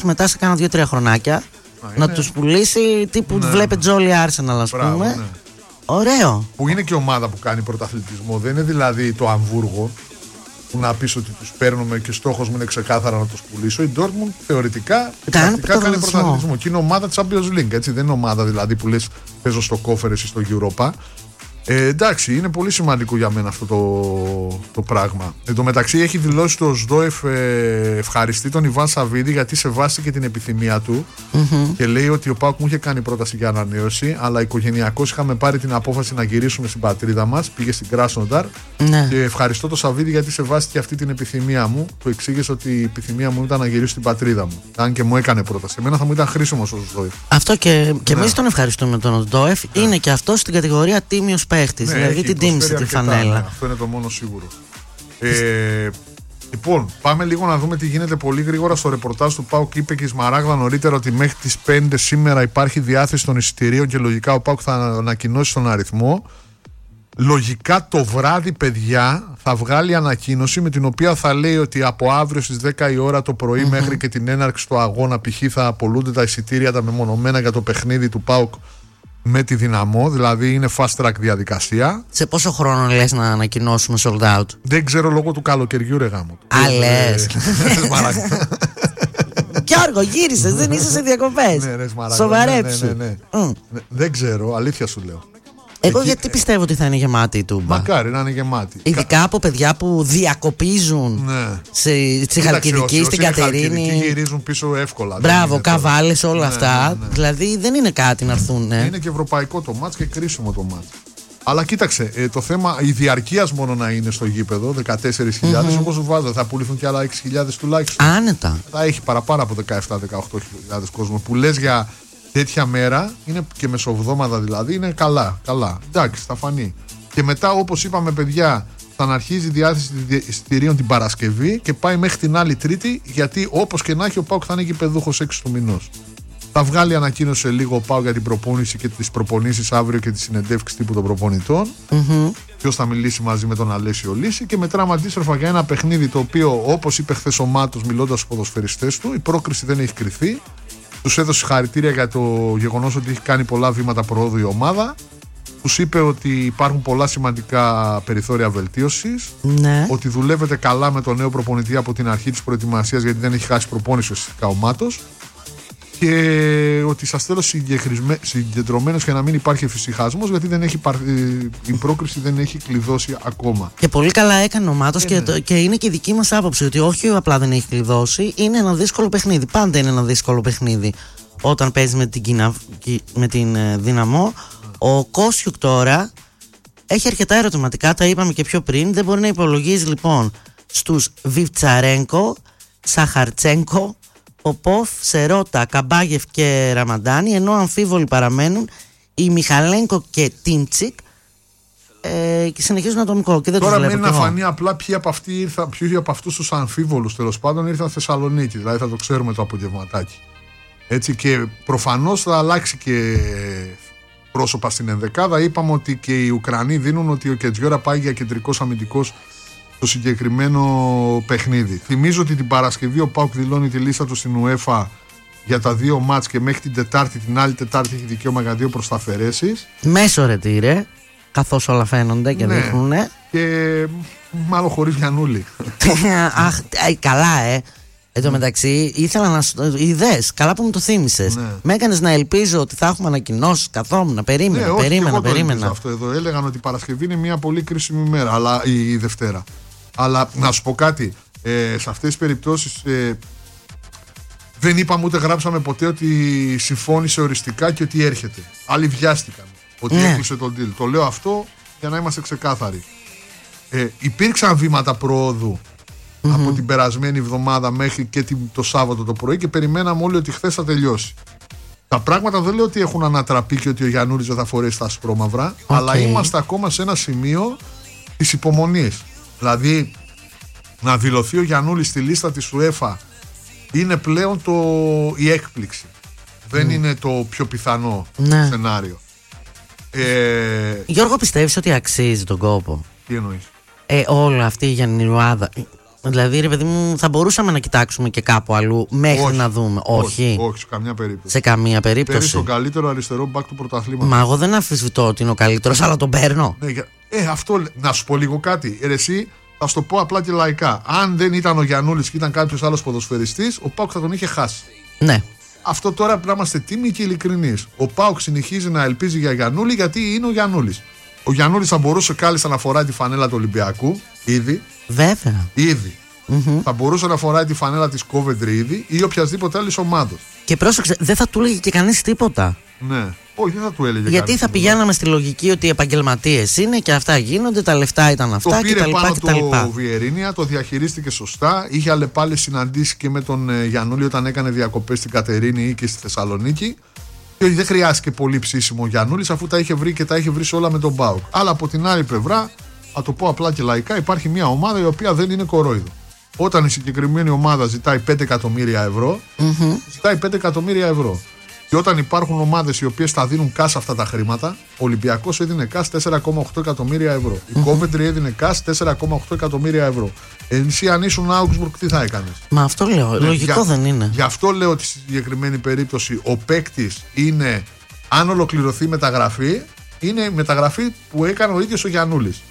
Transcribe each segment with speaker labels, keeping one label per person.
Speaker 1: μετά σε κάνα 2-3 χρονάκια να τους πουλήσει τύπου βλέπε Τζόλι Arsenal, ας πούμε. Ναι. Ωραίο.
Speaker 2: Που είναι και ομάδα που κάνει πρωταθλητισμό. Δεν είναι δηλαδή το Αμβούργο που να πεις ότι τους παίρνουμε και στόχος μου είναι ξεκάθαρα να τους πουλήσω. Η Dortmund θεωρητικά και πρακτικά κάνει πρωταθλητισμό. Και είναι ομάδα Champions League, έτσι. Δεν είναι ομάδα δηλαδή που λες παίζω στο κόφερ εσύ στο Europa. Εντάξει, είναι πολύ σημαντικό για μένα αυτό το πράγμα. Εν τω μεταξύ έχει δηλώσει το ΣΔΟΕΦ ευχαριστεί τον Ιβάν Σαββίδη γιατί σεβάστηκε την επιθυμία του και λέει ότι ο ΠΑΟΚ μου είχε κάνει πρόταση για ανανέωση, αλλά οικογενειακώς είχαμε πάρει την απόφαση να γυρίσουμε στην πατρίδα μας. Πήγε στην Κράσνονταρ και ευχαριστώ τον Σαββίδη γιατί σεβάστηκε αυτή την επιθυμία μου. Του εξήγησε ότι η επιθυμία μου ήταν να γυρίσω στην πατρίδα μου. Αν και μου έκανε πρόταση. Εμένα θα μου ήταν χρήσιμο ο ΣΔΟΕΦ.
Speaker 1: Αυτό και εμείς τον ευχαριστούμε τον ΣΔΟΕΦ. Είναι και αυτό στην κατηγορία τίμιος παίχτης. Δηλαδή την τίμησε τη φανέλα.
Speaker 2: Αυτό είναι το μόνο σίγουρο. Λοιπόν, πάμε λίγο να δούμε τι γίνεται πολύ γρήγορα στο ρεπορτάζ του ΠΑΟΚ. Είπε και η Σμαράγδα νωρίτερα ότι μέχρι τις 5 σήμερα υπάρχει διάθεση των εισιτηρίων και λογικά ο ΠΑΟΚ θα ανακοινώσει τον αριθμό. Λογικά το βράδυ, παιδιά, θα βγάλει ανακοίνωση με την οποία θα λέει ότι από αύριο στις 10 η ώρα το πρωί μέχρι και την έναρξη του αγώνα π.χ. θα απολούνται τα εισιτήρια τα μεμονωμένα για το παιχνίδι του ΠΑΟΚ με τη Δυναμό, δηλαδή είναι fast track διαδικασία.
Speaker 1: Σε πόσο χρόνο λες να ανακοινώσουμε sold out?
Speaker 2: Δεν ξέρω, λόγω του καλοκαιριού ρε γάμο.
Speaker 1: Λες. Γιώργο, γύρισες, δεν είσαι σε διακοπές. Σοβαρέψου.
Speaker 2: Δεν ξέρω, αλήθεια σου λέω.
Speaker 1: Εγώ γιατί πιστεύω ότι θα είναι γεμάτη η Τούμπα.
Speaker 2: Μακάρι να είναι γεμάτη.
Speaker 1: Ειδικά από παιδιά που διακοπίζουν στη Χαλκιδική, στην Κατερίνη.
Speaker 2: Και γυρίζουν πίσω εύκολα.
Speaker 1: Μπράβο, καβάλες, όλα αυτά. Δηλαδή δεν είναι κάτι να έρθουν.
Speaker 2: Είναι και ευρωπαϊκό το μάτς και κρίσιμο το μάτς. Αλλά κοίταξε, το θέμα η διαρκείας μόνο να είναι στο γήπεδο, 14.000, όπως σου βάζω, θα πουληθούν και άλλα 6.000 τουλάχιστον.
Speaker 1: Άνετα.
Speaker 2: Θα έχει παραπάνω από 17-18.000 κόσμο που λες για τέτοια μέρα, είναι και μεσοβδόμαδα δηλαδή, είναι καλά. Εντάξει, θα φανεί. Και μετά, όπως είπαμε, παιδιά, θα αρχίζει η διάθεση εισιτηρίων την Παρασκευή και πάει μέχρι την άλλη Τρίτη, γιατί όπως και να έχει ο ΠΑΟΚ θα είναι γηπεδούχος 6 του μηνός. Θα βγάλει ανακοίνωση σε λίγο ο ΠΑΟΚ για την προπόνηση και τις προπονήσεις αύριο και τις συνεντεύξεις τύπου των προπονητών. Ποιος θα μιλήσει μαζί με τον Αλέσιο Λύση και μετράμε αντίστροφα για ένα παιχνίδι το οποίο, όπως είπε χθες ο Μάτος μιλώντας στους ποδοσφαιριστές του, η πρόκριση δεν έχει κρυθεί. Τους έδωσε συγχαρητήρια για το γεγονός ότι έχει κάνει πολλά βήματα προόδου η ομάδα. Τους είπε ότι υπάρχουν πολλά σημαντικά περιθώρια βελτίωσης. Ότι δουλεύεται καλά με τον νέο προπονητή από την αρχή της προετοιμασίας, γιατί δεν έχει χάσει προπόνηση ουσιαστικά ο Μάτος. Και ότι σας θέλω συγκεντρωμένος και να μην υπάρχει εφησυχασμός, γιατί η πρόκριση δεν έχει κλειδώσει ακόμα.
Speaker 1: Και πολύ καλά έκανε ο Μάτος και είναι και η δική μας άποψη ότι όχι απλά δεν έχει κλειδώσει, είναι ένα δύσκολο παιχνίδι. Πάντα είναι ένα δύσκολο παιχνίδι όταν παίζει με την Δυναμό. Ο Κόσιουκ τώρα έχει αρκετά ερωτηματικά, τα είπαμε και πιο πριν. Δεν μπορεί να υπολογίζει λοιπόν στους Βιβτσαρένκο, Σαχαρτσένκο, Ποπόφ, Σερότα, Καμπάγεφ και Ραμαντάνη, ενώ αμφίβολοι παραμένουν οι Μιχαλένκο και Τίντσικ και συνεχίζουν ατομικό. Και δεν
Speaker 2: τώρα
Speaker 1: μένει
Speaker 2: να φανεί απλά ποιοι από αυτούς τους αμφίβολους τέλος πάντων ήρθαν Θεσσαλονίκη, δηλαδή θα το ξέρουμε το απογευματάκι. Έτσι, και προφανώς θα αλλάξει και πρόσωπα στην ενδεκάδα. Είπαμε ότι και οι Ουκρανοί δίνουν ότι ο Κετζιόρα πάει για κεντρικός αμυντικός στο συγκεκριμένο παιχνίδι. Θυμίζω ότι την Παρασκευή ο ΠΑΟΚ δηλώνει τη λίστα του στην UEFA για τα 2 μάτς και μέχρι την Τετάρτη, την άλλη Τετάρτη έχει δικαίωμα για 2 προσταφαιρέσεις.
Speaker 1: Μέσο ρετήρε, καθώς όλα φαίνονται και δείχνουνε.
Speaker 2: Και μάλλον χωρίς Γιαννούλη.
Speaker 1: Αχ, καλά Εν τω μεταξύ, ήθελα να σου. Ιδέες, καλά που μου το θύμισες. Με έκανες να ελπίζω ότι θα έχουμε ανακοινώσεις. Καθόμουν, περίμενα.
Speaker 2: Αυτό εδώ έλεγαν ότι η Παρασκευή είναι μια πολύ κρίσιμη μέρα, αλλά η Δευτέρα. Αλλά να σου πω κάτι. Σε αυτές τις περιπτώσεις δεν είπαμε ούτε γράψαμε ποτέ ότι συμφώνησε οριστικά και ότι έρχεται. Άλλοι βιάστηκαν ότι έκλεισε τον deal. Το λέω αυτό για να είμαστε ξεκάθαροι. Υπήρξαν βήματα προόδου από την περασμένη εβδομάδα μέχρι και το Σάββατο το πρωί και περιμέναμε όλοι ότι χθες θα τελειώσει. Τα πράγματα δεν λέω ότι έχουν ανατραπεί και ότι ο Γιαννούρης δεν θα φορέσει τα ασπρόμαυρα, αλλά είμαστε ακόμα σε ένα σημείο της υπομονής. Δηλαδή, να δηλωθεί ο Γιαννούρης στη λίστα της UEFA είναι πλέον η έκπληξη. Δεν είναι το πιο πιθανό σενάριο.
Speaker 1: Γιώργο, πιστεύεις ότι αξίζει τον κόπο?
Speaker 2: Τι εννοείς?
Speaker 1: Όλη αυτή η Γιαννηριουάδα. Δηλαδή, ρε παιδί μου, θα μπορούσαμε να κοιτάξουμε και κάπου αλλού μέχρι να δούμε. Όχι.
Speaker 2: Όχι, σε καμία περίπτωση.
Speaker 1: Σε καμία περίπτωση.
Speaker 2: Παίρνει τον καλύτερο αριστερό μπακ του πρωταθλήματος.
Speaker 1: Μα εγώ δεν αμφισβητώ ότι είναι ο καλύτερος, αλλά τον παίρνω.
Speaker 2: Ναι, αυτό. Να σου πω λίγο κάτι. Εσύ, θα σου το πω απλά και λαϊκά. Αν δεν ήταν ο Γιαννούλης και ήταν κάποιος άλλος ποδοσφαιριστής, ο ΠΑΟΚ θα τον είχε χάσει.
Speaker 1: Ναι.
Speaker 2: Αυτό τώρα πρέπει να είμαστε τίμοι και ειλικρινείς. Ο ΠΑΟΚ συνεχίζει να ελπίζει για Γιαννούλη γιατί είναι ο Γιαννούλης. Ο Γιαννούλης θα μπορούσε κάλλιστα να φοράει τη φανέλα του Ολυμπιακού ήδη.
Speaker 1: Βέβαια.
Speaker 2: Ήδη. Θα μπορούσε να φοράει τη φανέλα της Κόβεντρι ήδη ή οποιασδήποτε άλλη ομάδα.
Speaker 1: Και πρόσεξε, δεν θα του έλεγε και κανείς τίποτα.
Speaker 2: Ναι. Όχι, δεν θα του έλεγε.
Speaker 1: Γιατί θα πηγαίναμε στη λογική ότι οι επαγγελματίες είναι και αυτά γίνονται, τα λεφτά ήταν αυτά
Speaker 2: το πήρε
Speaker 1: κτλ.
Speaker 2: Πάνω το Βιερίνια, το διαχειρίστηκε σωστά. Είχε αλλεπάλληλες συναντήσεις και με τον Γιαννούλη όταν έκανε διακοπές στην Κατερίνη ή και στη Θεσσαλονίκη. Και δεν χρειάστηκε πολύ ψήσιμο ο Γιαννούλης αφού τα είχε βρει και τα είχε βρει όλα με τον ΠΑΟΚ. Αλλά από την άλλη πλευρά, θα το πω απλά και λαϊκά, υπάρχει μια ομάδα η οποία δεν είναι κορόιδο. Όταν η συγκεκριμένη ομάδα ζητάει 5 εκατομμύρια ευρώ, ζητάει 5 εκατομμύρια ευρώ. Και όταν υπάρχουν ομάδες οι οποίες θα δίνουν cash αυτά τα χρήματα, ο Ολυμπιακός έδινε cash 4,8 εκατομμύρια ευρώ. Η Κόβεντρι έδινε cash 4,8 εκατομμύρια ευρώ. Εσύ αν ήσουν Augsburg, τι θα έκανες?
Speaker 1: Μα αυτό λέω. Λογικό δεν είναι.
Speaker 2: Γι' αυτό λέω ότι στη συγκεκριμένη περίπτωση ο παίκτης είναι, αν ολοκληρωθεί η μεταγραφή, είναι η μεταγραφή που έκανε ο ίδιος ο Γιαννούλης.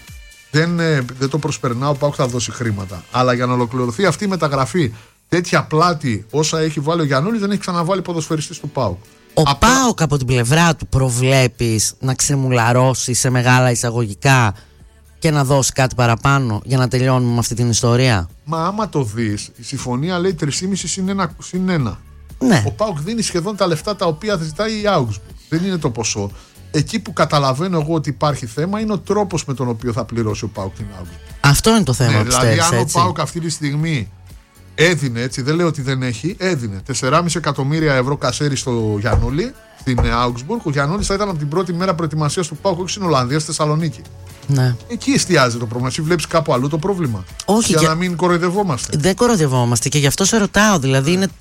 Speaker 2: Δεν το προσπερνάω, ο ΠΑΟΚ θα δώσει χρήματα. Αλλά για να ολοκληρωθεί αυτή η μεταγραφή, τέτοια πλάτη όσα έχει βάλει ο Γιαννούλης, δεν έχει ξαναβάλει ποδοσφαιριστής του ΠΑΟΚ.
Speaker 1: ΠΑΟΚ από την πλευρά του προβλέπεις να ξεμουλαρώσει σε μεγάλα εισαγωγικά και να δώσει κάτι παραπάνω για να τελειώνουμε με αυτή την ιστορία?
Speaker 2: Μα άμα το δεις, η συμφωνία λέει 3,5 συν 1.
Speaker 1: Ναι.
Speaker 2: Ο ΠΑΟΚ δίνει σχεδόν τα λεφτά τα οποία ζητάει η Augsburg. Δεν είναι το ποσό. Εκεί που καταλαβαίνω εγώ ότι υπάρχει θέμα είναι ο τρόπος με τον οποίο θα πληρώσει ο ΠΑΟΚ την Augsburg.
Speaker 1: Αυτό είναι το θέμα, πιστεύεις?
Speaker 2: Δηλαδή, αν
Speaker 1: έτσι.
Speaker 2: ο ΠΑΟΚ αυτή τη στιγμή έδινε, έτσι, δεν λέω ότι δεν έχει, έδινε 4,5 εκατομμύρια ευρώ κασέρι στο Γιαννούλη, στην Augsburg, ο Γιαννούλης θα ήταν από την πρώτη μέρα προετοιμασίας του ΠΑΟΚ, όχι στην Ολλανδία, στη Θεσσαλονίκη. Ναι. Εκεί εστιάζει το πρόβλημα. Εσύ βλέπεις κάπου αλλού το πρόβλημα?
Speaker 1: Όχι.
Speaker 2: Για να μην κοροϊδευόμαστε.
Speaker 1: Δεν κοροϊδευόμαστε και γι' αυτό σε ρωτάω. Δηλαδή, είναι,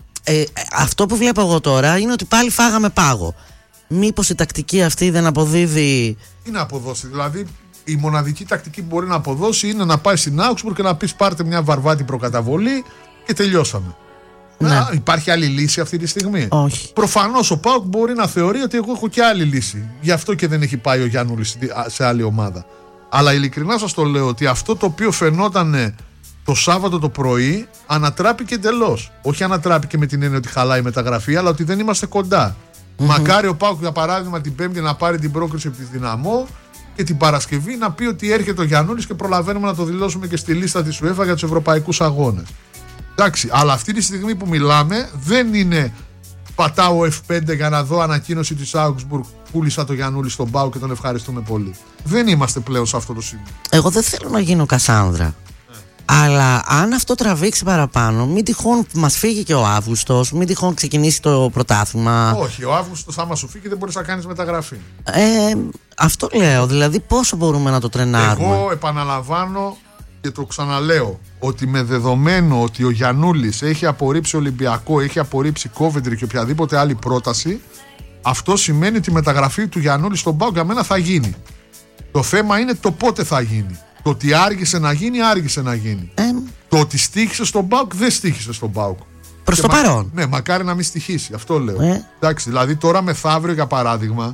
Speaker 1: αυτό που βλέπω εγώ τώρα είναι ότι πάλι φάγαμε πάγο. Μήπως η τακτική αυτή δεν αποδίδει?
Speaker 2: Τι να αποδώσει, δηλαδή. Η μοναδική τακτική που μπορεί να αποδώσει είναι να πάει στην Augsburg και να πεις πάρτε μια βαρβάτη προκαταβολή και τελειώσαμε. Ναι. Υπάρχει άλλη λύση αυτή τη στιγμή?
Speaker 1: Όχι.
Speaker 2: Προφανώς ο ΠΑΟΚ μπορεί να θεωρεί ότι εγώ έχω και άλλη λύση. Γι' αυτό και δεν έχει πάει ο Γιαννούλης σε άλλη ομάδα. Αλλά ειλικρινά σας το λέω ότι αυτό το οποίο φαινόταν το Σάββατο το πρωί ανατράπηκε εντελώς. Όχι ανατράπηκε με την έννοια ότι χαλάει η μεταγραφή, αλλά ότι δεν είμαστε κοντά. Μακάρι ο ΠΑΟΚ για παράδειγμα την Πέμπτη να πάρει την πρόκριση από τη Δυναμό και την Παρασκευή να πει ότι έρχεται ο Γιαννούλης και προλαβαίνουμε να το δηλώσουμε και στη λίστα της UEFA για τους ευρωπαϊκούς αγώνες. Εντάξει, αλλά αυτή τη στιγμή που μιλάμε δεν είναι πατάω F5 για να δω ανακοίνωση της Augsburg, πούλησα το Γιαννούλη στον ΠΑΟΚ και τον ευχαριστούμε πολύ. Δεν είμαστε πλέον σε αυτό το σημείο.
Speaker 1: Εγώ δεν θέλω να γίνω Κασάνδρα. Αλλά αν αυτό τραβήξει παραπάνω, μην τυχόν μας φύγει και ο Αύγουστος, μην τυχόν ξεκινήσει το πρωτάθλημα.
Speaker 2: Όχι, ο Αύγουστος άμα σου φύγει δεν μπορείς να κάνεις μεταγραφή.
Speaker 1: Αυτό λέω, δηλαδή πόσο μπορούμε να το τρενάρουμε?
Speaker 2: Εγώ επαναλαμβάνω και το ξαναλέω ότι με δεδομένο ότι ο Γιαννούλης έχει απορρίψει Ολυμπιακό, έχει απορρίψει Κόβεντρι και οποιαδήποτε άλλη πρόταση, αυτό σημαίνει ότι η μεταγραφή του Γιαννούλη στον ΠΑΟΚ για μένα θα γίνει. Το θέμα είναι το πότε θα γίνει. Το ότι άργησε να γίνει, άργησε να γίνει. Το ότι στοίχησε στον ΠΑΟΚ, δεν στοίχησε στον ΠΑΟΚ.
Speaker 1: Προς το παρόν.
Speaker 2: Ναι, μακάρι να μην στοιχήσει, αυτό λέω. Εντάξει, δηλαδή τώρα μεθαύριο για παράδειγμα,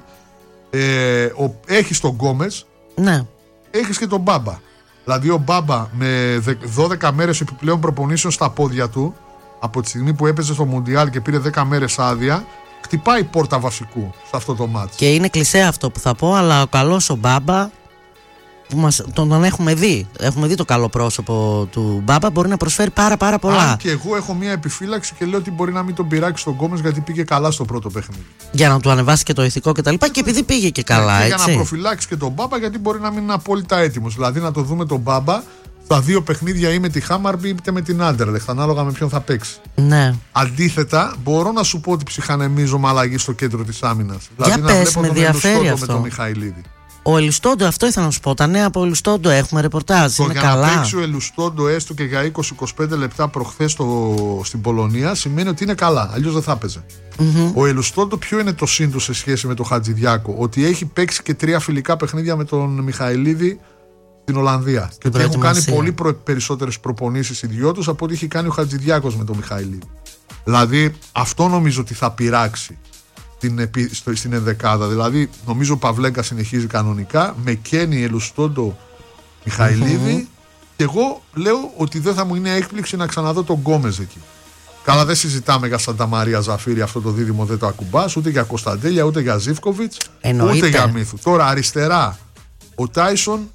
Speaker 2: έχεις τον Γκόμες,
Speaker 1: ναι.
Speaker 2: Έχεις και τον Μπάμπα. Δηλαδή ο Μπάμπα με 12 μέρες επιπλέον προπονήσεων στα πόδια του, από τη στιγμή που έπαιζε στο Μουντιάλ και πήρε 10 μέρες άδεια, χτυπάει πόρτα βασικού σε αυτό το μάτς.
Speaker 1: Και είναι κλισέ αυτό που θα πω, αλλά ο καλός ο Μπάμπα, που τον έχουμε δει το καλό πρόσωπο του Μπάμπα, μπορεί να προσφέρει πάρα πολλά.
Speaker 2: Αν και εγώ έχω μια επιφύλαξη και λέω ότι μπορεί να μην τον πειράξει στον Γκόμες γιατί πήγε καλά στο πρώτο παιχνίδι. Για
Speaker 1: να του ανεβάσει και το ηθικό κτλ. Και επειδή πήγε και καλά, έτσι.
Speaker 2: Για να προφυλάξει και τον Μπάμπα γιατί μπορεί να μην είναι απόλυτα έτοιμος. Δηλαδή να το δούμε τον Μπάμπα στα 2 παιχνίδια ή με τη Χάμαρμπι είτε με την Άντερλεχτ, ανάλογα με ποιον θα παίξει.
Speaker 1: Ναι.
Speaker 2: Αντίθετα, μπορώ να σου πω ότι ψυχανεμίζομαι αλλαγή στο κέντρο της άμυνας.
Speaker 1: Δηλαδή να βλέπω τον
Speaker 2: Ελουστόντο με τον Μιχαηλίδη.
Speaker 1: Ο Ελουστόντο, αυτό ήθελα να σου πω. Τα νέα από Ελουστόντο έχουμε ρεπορτάζ. Είναι καλά.
Speaker 2: Να παίξει ο Ελουστόντο έστω και για 20-25 λεπτά προχθές στην Πολωνία σημαίνει ότι είναι καλά. Αλλιώς δεν θα έπαιζε. Ο Ελουστόντο, ποιο είναι το σύν του σε σχέση με τον Χατζηδιάκο? Ότι έχει παίξει και 3 φιλικά παιχνίδια με τον Μιχαηλίδη στην Ολλανδία. Και ότι έχουν κάνει πολύ περισσότερες προπονήσεις οι δυο τους από ό,τι έχει κάνει ο Χατζηδιάκος με τον Μιχαηλίδη. Δηλαδή αυτό νομίζω ότι θα πειράξει στην ενδεκάδα. Δηλαδή νομίζω ο Παυλέγκα συνεχίζει κανονικά με Κένι, Ελουστόντο, Μιχαηλίδη. Και εγώ λέω ότι δεν θα μου είναι έκπληξη να ξαναδώ τον Γκόμεζ εκεί. Καλά, δεν συζητάμε για Σανταμαρία Ζαφύρι, αυτό το δίδυμο δεν το ακουμπάς, ούτε για Κωνσταντέλια, ούτε για Ζίβκοβιτς, ούτε για Μύθου. Τώρα αριστερά ο Τάισον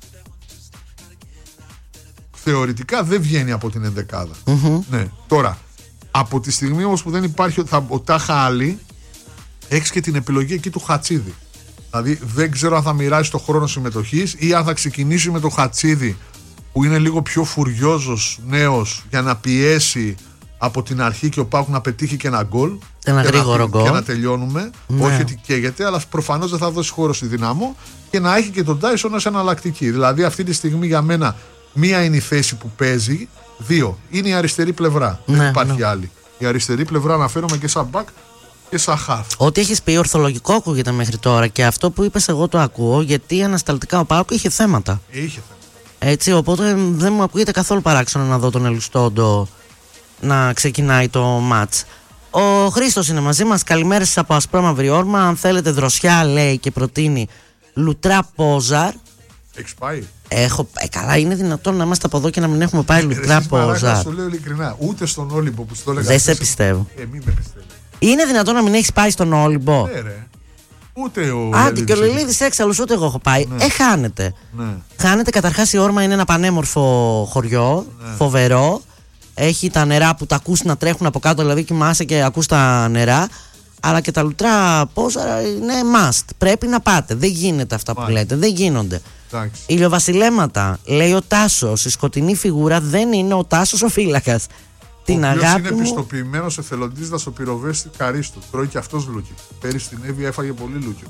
Speaker 2: θεωρητικά δεν βγαίνει από την ενδεκάδα. Ναι. Τώρα, από τη στιγμή όμως που δεν υπάρχει ο Τάχα Άλλη, έχεις και την επιλογή εκεί του Χατσίδη. Δηλαδή δεν ξέρω αν θα μοιράσει το χρόνο συμμετοχής ή αν θα ξεκινήσει με το Χατσίδη που είναι λίγο πιο φουριόζος νέος για να πιέσει από την αρχή και ο ΠΑΟΚ να πετύχει και ένα γκολ.
Speaker 1: Ένα γρήγορο γκολ.
Speaker 2: Και να τελειώνουμε. Ναι. Όχι ότι καίγεται, αλλά προφανώς δεν θα δώσει χώρο στη Δυναμό και να έχει και τον Τάισον ως εναλλακτική. Δηλαδή αυτή τη στιγμή για μένα μία είναι η θέση που παίζει, δύο είναι η αριστερή πλευρά. Ναι, δεν υπάρχει άλλη. Η αριστερή πλευρά αναφέρομαι και σαν μπακ και σαν χαφ.
Speaker 1: Ό,τι έχεις πει ορθολογικό ακούγεται μέχρι τώρα και αυτό που είπες εγώ το ακούω γιατί ανασταλτικά ο ΠΑΟΚ είχε θέματα.
Speaker 2: Είχε θέματα.
Speaker 1: Έτσι, οπότε δεν μου ακούγεται καθόλου παράξενο να δω τον Ελουστόντο να ξεκινάει το μάτς. Ο Χρήστος είναι μαζί μας. Καλημέρα σας από Ασπρόμαυρη Όρμα. Αν θέλετε δροσιά, λέει και προτείνει Λουτρά Πόζαρ.
Speaker 2: Έχεις πάει?
Speaker 1: Έχω. Καλά, είναι δυνατόν να είμαστε από εδώ και να μην έχουμε πάει Λουτρά Πόζαρ?
Speaker 2: Σου λέω ειλικρινά, ούτε στον Όλυμπο που σου το έλεγα.
Speaker 1: Δεν σε πιστεύω.
Speaker 2: Μην με πιστεύω.
Speaker 1: Είναι δυνατόν να μην έχεις πάει στον Όλυμπο?
Speaker 2: Ναι, ρε. Ούτε ο.
Speaker 1: Άντε και ο Λελίδης έξαλλος, ούτε εγώ έχω πάει. Ναι. Χάνεται. Ναι. Χάνεται. Καταρχάς η Όρμα είναι ένα πανέμορφο χωριό, ναι. Φοβερό. Έχει τα νερά που τα ακούς να τρέχουν από κάτω, δηλαδή κοιμάσαι και ακούς τα νερά. Αλλά και τα Λουτρά Πόζαρα είναι must. Πρέπει να πάτε. Δεν γίνεται αυτά που λέτε. Δεν γίνονται. Εντάξει. Ηλιοβασιλέματα, λέει ο Τάσος. Η σκοτεινή φιγούρα δεν είναι ο Τάσος ο φύλακας. Την αγάπη
Speaker 2: είναι πιστοποιημένος εθελοντής δασοπυροβέστη Καρίστου. Τρώει και αυτός λούκι. Πέρυσι στην Εύη έφαγε πολύ λούκι.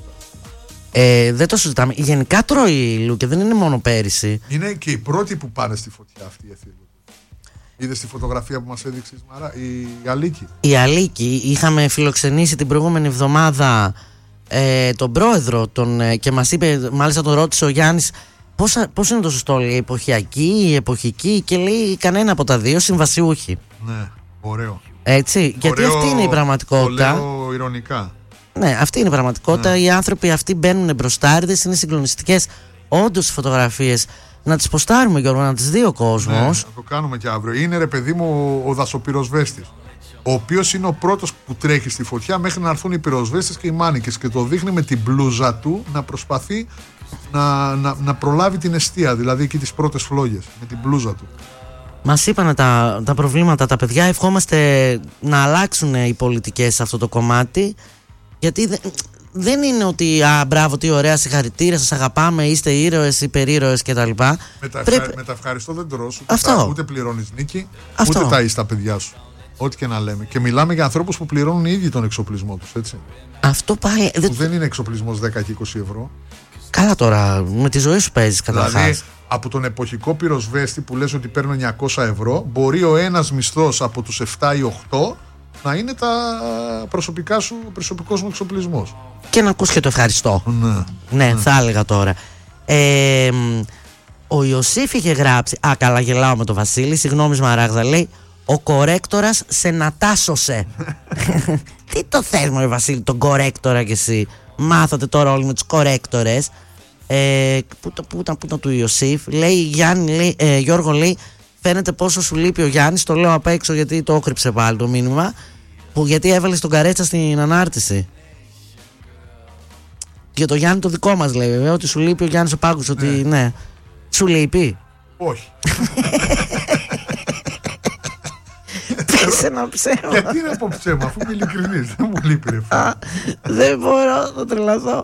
Speaker 1: Δεν το συζητάμε. Γενικά τρώει λούκι, δεν είναι μόνο πέρυσι.
Speaker 2: Είναι και οι πρώτοι που πάνε στη φωτιά αυτή η εθελοντή. Είδες τη φωτογραφία που μας έδειξε η Αλίκη?
Speaker 1: Η Αλίκη. Είχαμε φιλοξενήσει την προηγούμενη εβδομάδα τον πρόεδρο και μας είπε, μάλιστα τον ρώτησε ο Γιάννης, πώς είναι το σωστό, λέει, εποχιακή, εποχική, και λέει κανένα από τα δύο, συμβασιούχοι.
Speaker 2: Ναι, ωραίο.
Speaker 1: Έτσι, ωραίο, γιατί αυτή είναι η πραγματικότητα.
Speaker 2: Το λέω ηρωνικά.
Speaker 1: Ναι, αυτή είναι η πραγματικότητα. Ναι. Οι άνθρωποι αυτοί μπαίνουν μπροστάριδες, είναι συγκλονιστικές όντως οι φωτογραφίες. Να τις ποστάρουμε, Γιώργο, να τις δει ο κόσμος.
Speaker 2: Ναι, θα το κάνουμε και αύριο. Είναι, ρε παιδί μου, ο δασοπυροσβέστης, ο οποίος είναι ο πρώτος που τρέχει στη φωτιά μέχρι να έρθουν οι πυροσβέστες και οι μάνικες, και το δείχνει με την μπλούζα του να προσπαθεί να προλάβει την εστία, δηλαδή εκεί τις πρώτες φλόγες με την μπλούζα του.
Speaker 1: Μας είπαν τα προβλήματα τα παιδιά. Ευχόμαστε να αλλάξουν οι πολιτικές σε αυτό το κομμάτι, γιατί δεν είναι ότι μπράβο, τι ωραία, συγχαρητήρια, σας αγαπάμε, είστε ήρωες, υπερήρωες κτλ.
Speaker 2: Με τα ευχαριστώ δεν τρως, ούτε πληρώνεις νίκη,
Speaker 1: αυτό.
Speaker 2: Ούτε ταΐς τα παιδιά σου. Ό,τι και να λέμε. Και μιλάμε για ανθρώπους που πληρώνουν οι ίδιοι τον εξοπλισμό τους, έτσι.
Speaker 1: Αυτό πάλι.
Speaker 2: Που δεν είναι εξοπλισμός 10 και 20 ευρώ.
Speaker 1: Καλά, τώρα με τη ζωή σου παίζεις καταρχάς.
Speaker 2: Δηλαδή, από τον εποχικό πυροσβέστη που λες ότι παίρνω 900 ευρώ, μπορεί ο ένας μισθός από τους 7 ή 8 να είναι προσωπικός μου εξοπλισμός. Και
Speaker 1: να ακούς και το ευχαριστώ. Ναι, θα έλεγα τώρα. Ο Ιωσήφ είχε γράψει. Καλά, γελάω με τον Βασίλη. Συγγνώμη, Σμαράγδα, λέει. Ο κορέκτορας σε νατάσωσε. Τι το θες, μωρέ Βασίλη, τον κορέκτορα κι εσύ? Μάθατε τώρα όλοι με τους κορέκτορες. Πού ήταν του Ιωσήφ? Λέει Γιάννη, Γιώργο, λέει, φαίνεται πόσο σου λείπει ο Γιάννης. Το λέω απ' έξω γιατί το όκρυψε πάλι το μήνυμα. Γιατί έβαλε τον Καρέτσα στην ανάρτηση. Για το Γιάννη το δικό μας, λέει, βέβαια, ότι σου λείπει ο Γιάννης ο Πάγκος. Ότι ναι. Σου λείπει?
Speaker 2: Όχι.
Speaker 1: Πες ένα ψέμα.
Speaker 2: Γιατί να πω ψέμα, αφού είμαι ειλικρινής? Δεν μου λείπει, ρε.
Speaker 1: Δεν μπορώ να τρελαθώ.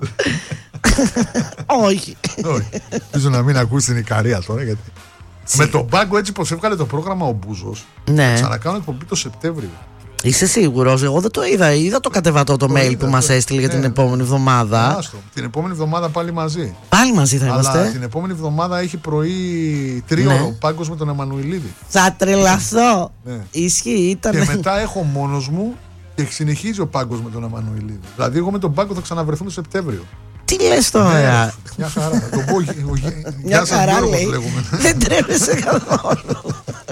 Speaker 1: Όχι.
Speaker 2: Ελπίζω να μην ακούσει την Ικαρία τώρα, γιατί με τον Πάγκο, έτσι πως έβγαλε το πρόγραμμα ο Μπούζος, θα ξανακάνω εκπομπή το Σεπτέμβριο.
Speaker 1: Είσαι σίγουρος? Εγώ δεν το είδα. Είδα το κατεβατό το mail που μας έστειλε για την επόμενη εβδομάδα.
Speaker 2: Την επόμενη εβδομάδα πάλι μαζί.
Speaker 1: Πάλι μαζί θα είμαστε.
Speaker 2: Αλλά την επόμενη εβδομάδα έχει πρωί 3ωρο Πάγκος με τον Εμμανουηλίδη.
Speaker 1: Θα τρελαθώ. Ισχύει, ήταν.
Speaker 2: Και μετά έχω μόνος μου και συνεχίζει ο Πάγκος με τον Εμμανουηλίδη. Δηλαδή, εγώ με τον Πάγκο θα ξαναβρεθούμε το Σεπτέμβριο.
Speaker 1: Τι λες τώρα?
Speaker 2: Μια χαρά. Το πω,
Speaker 1: Μια χαρά λέει.
Speaker 2: λέγουμε.
Speaker 1: Δεν τρέπεσαι καθόλου.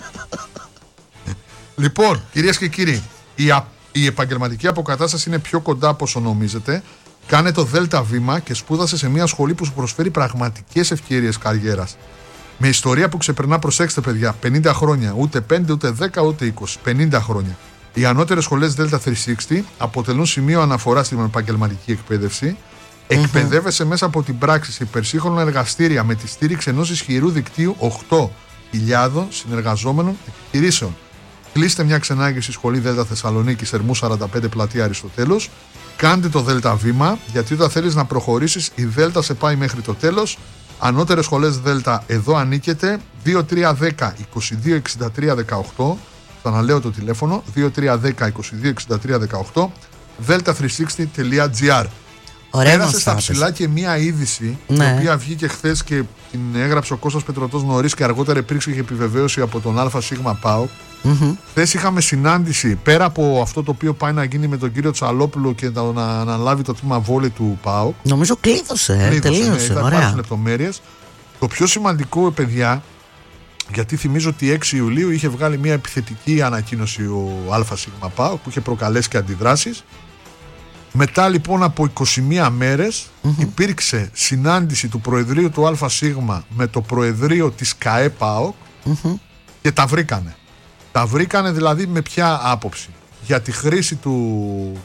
Speaker 2: Λοιπόν, κυρίες και κύριοι, η επαγγελματική αποκατάσταση είναι πιο κοντά από όσο νομίζετε. Κάνε το ΔΕΛΤΑ βήμα και σπούδασε σε μια σχολή που σου προσφέρει πραγματικές ευκαιρίες καριέρας. Με ιστορία που ξεπερνά, προσέξτε παιδιά, 50 χρόνια, ούτε 5, ούτε 10, ούτε 20, 50 χρόνια. Οι ανώτερες σχολές ΔΕΛΤΑ 360 αποτελούν σημείο αναφοράς στην επαγγελματική εκπαίδευση. Εκπαιδεύεσαι μέσα από την πράξη σε υπερσύγχρονα εργαστήρια με τη στήριξη ενός ισχυρού δικτύου 8.000 συνεργαζόμενων επιχειρήσεων. Κλείστε μια ξενάγηση στη σχολή ΔΕΛΤΑ Θεσσαλονίκη, Ερμού 45, πλατεία Αριστοτέλους. Κάντε το ΔΕΛΤΑ βήμα, γιατί όταν θέλεις να προχωρήσεις, η ΔΕΛΤΑ σε πάει μέχρι το τέλος. Ανώτερες σχολές ΔΕΛΤΑ, εδώ ανήκετε. 2310 22 63 18. Ξαναλέω το τηλέφωνο. 2310 22 63 18. delta360.gr. Πέρασε στα ψηλά και μία είδηση,
Speaker 1: ναι,
Speaker 2: η οποία βγήκε χθες και την έγραψε ο Κώστας Πετρωτός νωρίς και αργότερα υπήρξε και επιβεβαίωση από τον ΑΣ ΠΑΟΚ. Χθες είχαμε συνάντηση, πέρα από αυτό το οποίο πάει να γίνει με τον κύριο Τσαλόπουλο και να αναλάβει το τμήμα βόλεϊ του ΠΑΟΚ.
Speaker 1: Νομίζω κλείδωσε, τελείωσε.
Speaker 2: Ναι, υπάρχουν λεπτομέρειες. Το πιο σημαντικό, παιδιά, γιατί θυμίζω ότι 6 Ιουλίου είχε βγάλει μια επιθετική ανακοίνωση ο ΑΣ ΠΑΟΚ που είχε προκαλέσει και αντιδράσεις. Μετά λοιπόν από 21 μέρες υπήρξε συνάντηση του Προεδρείου του ΑΣ με το Προεδρείο της ΚΑΕ ΠΑΟΚ και τα βρήκανε. Τα βρήκανε δηλαδή με ποια άποψη? Για τη χρήση του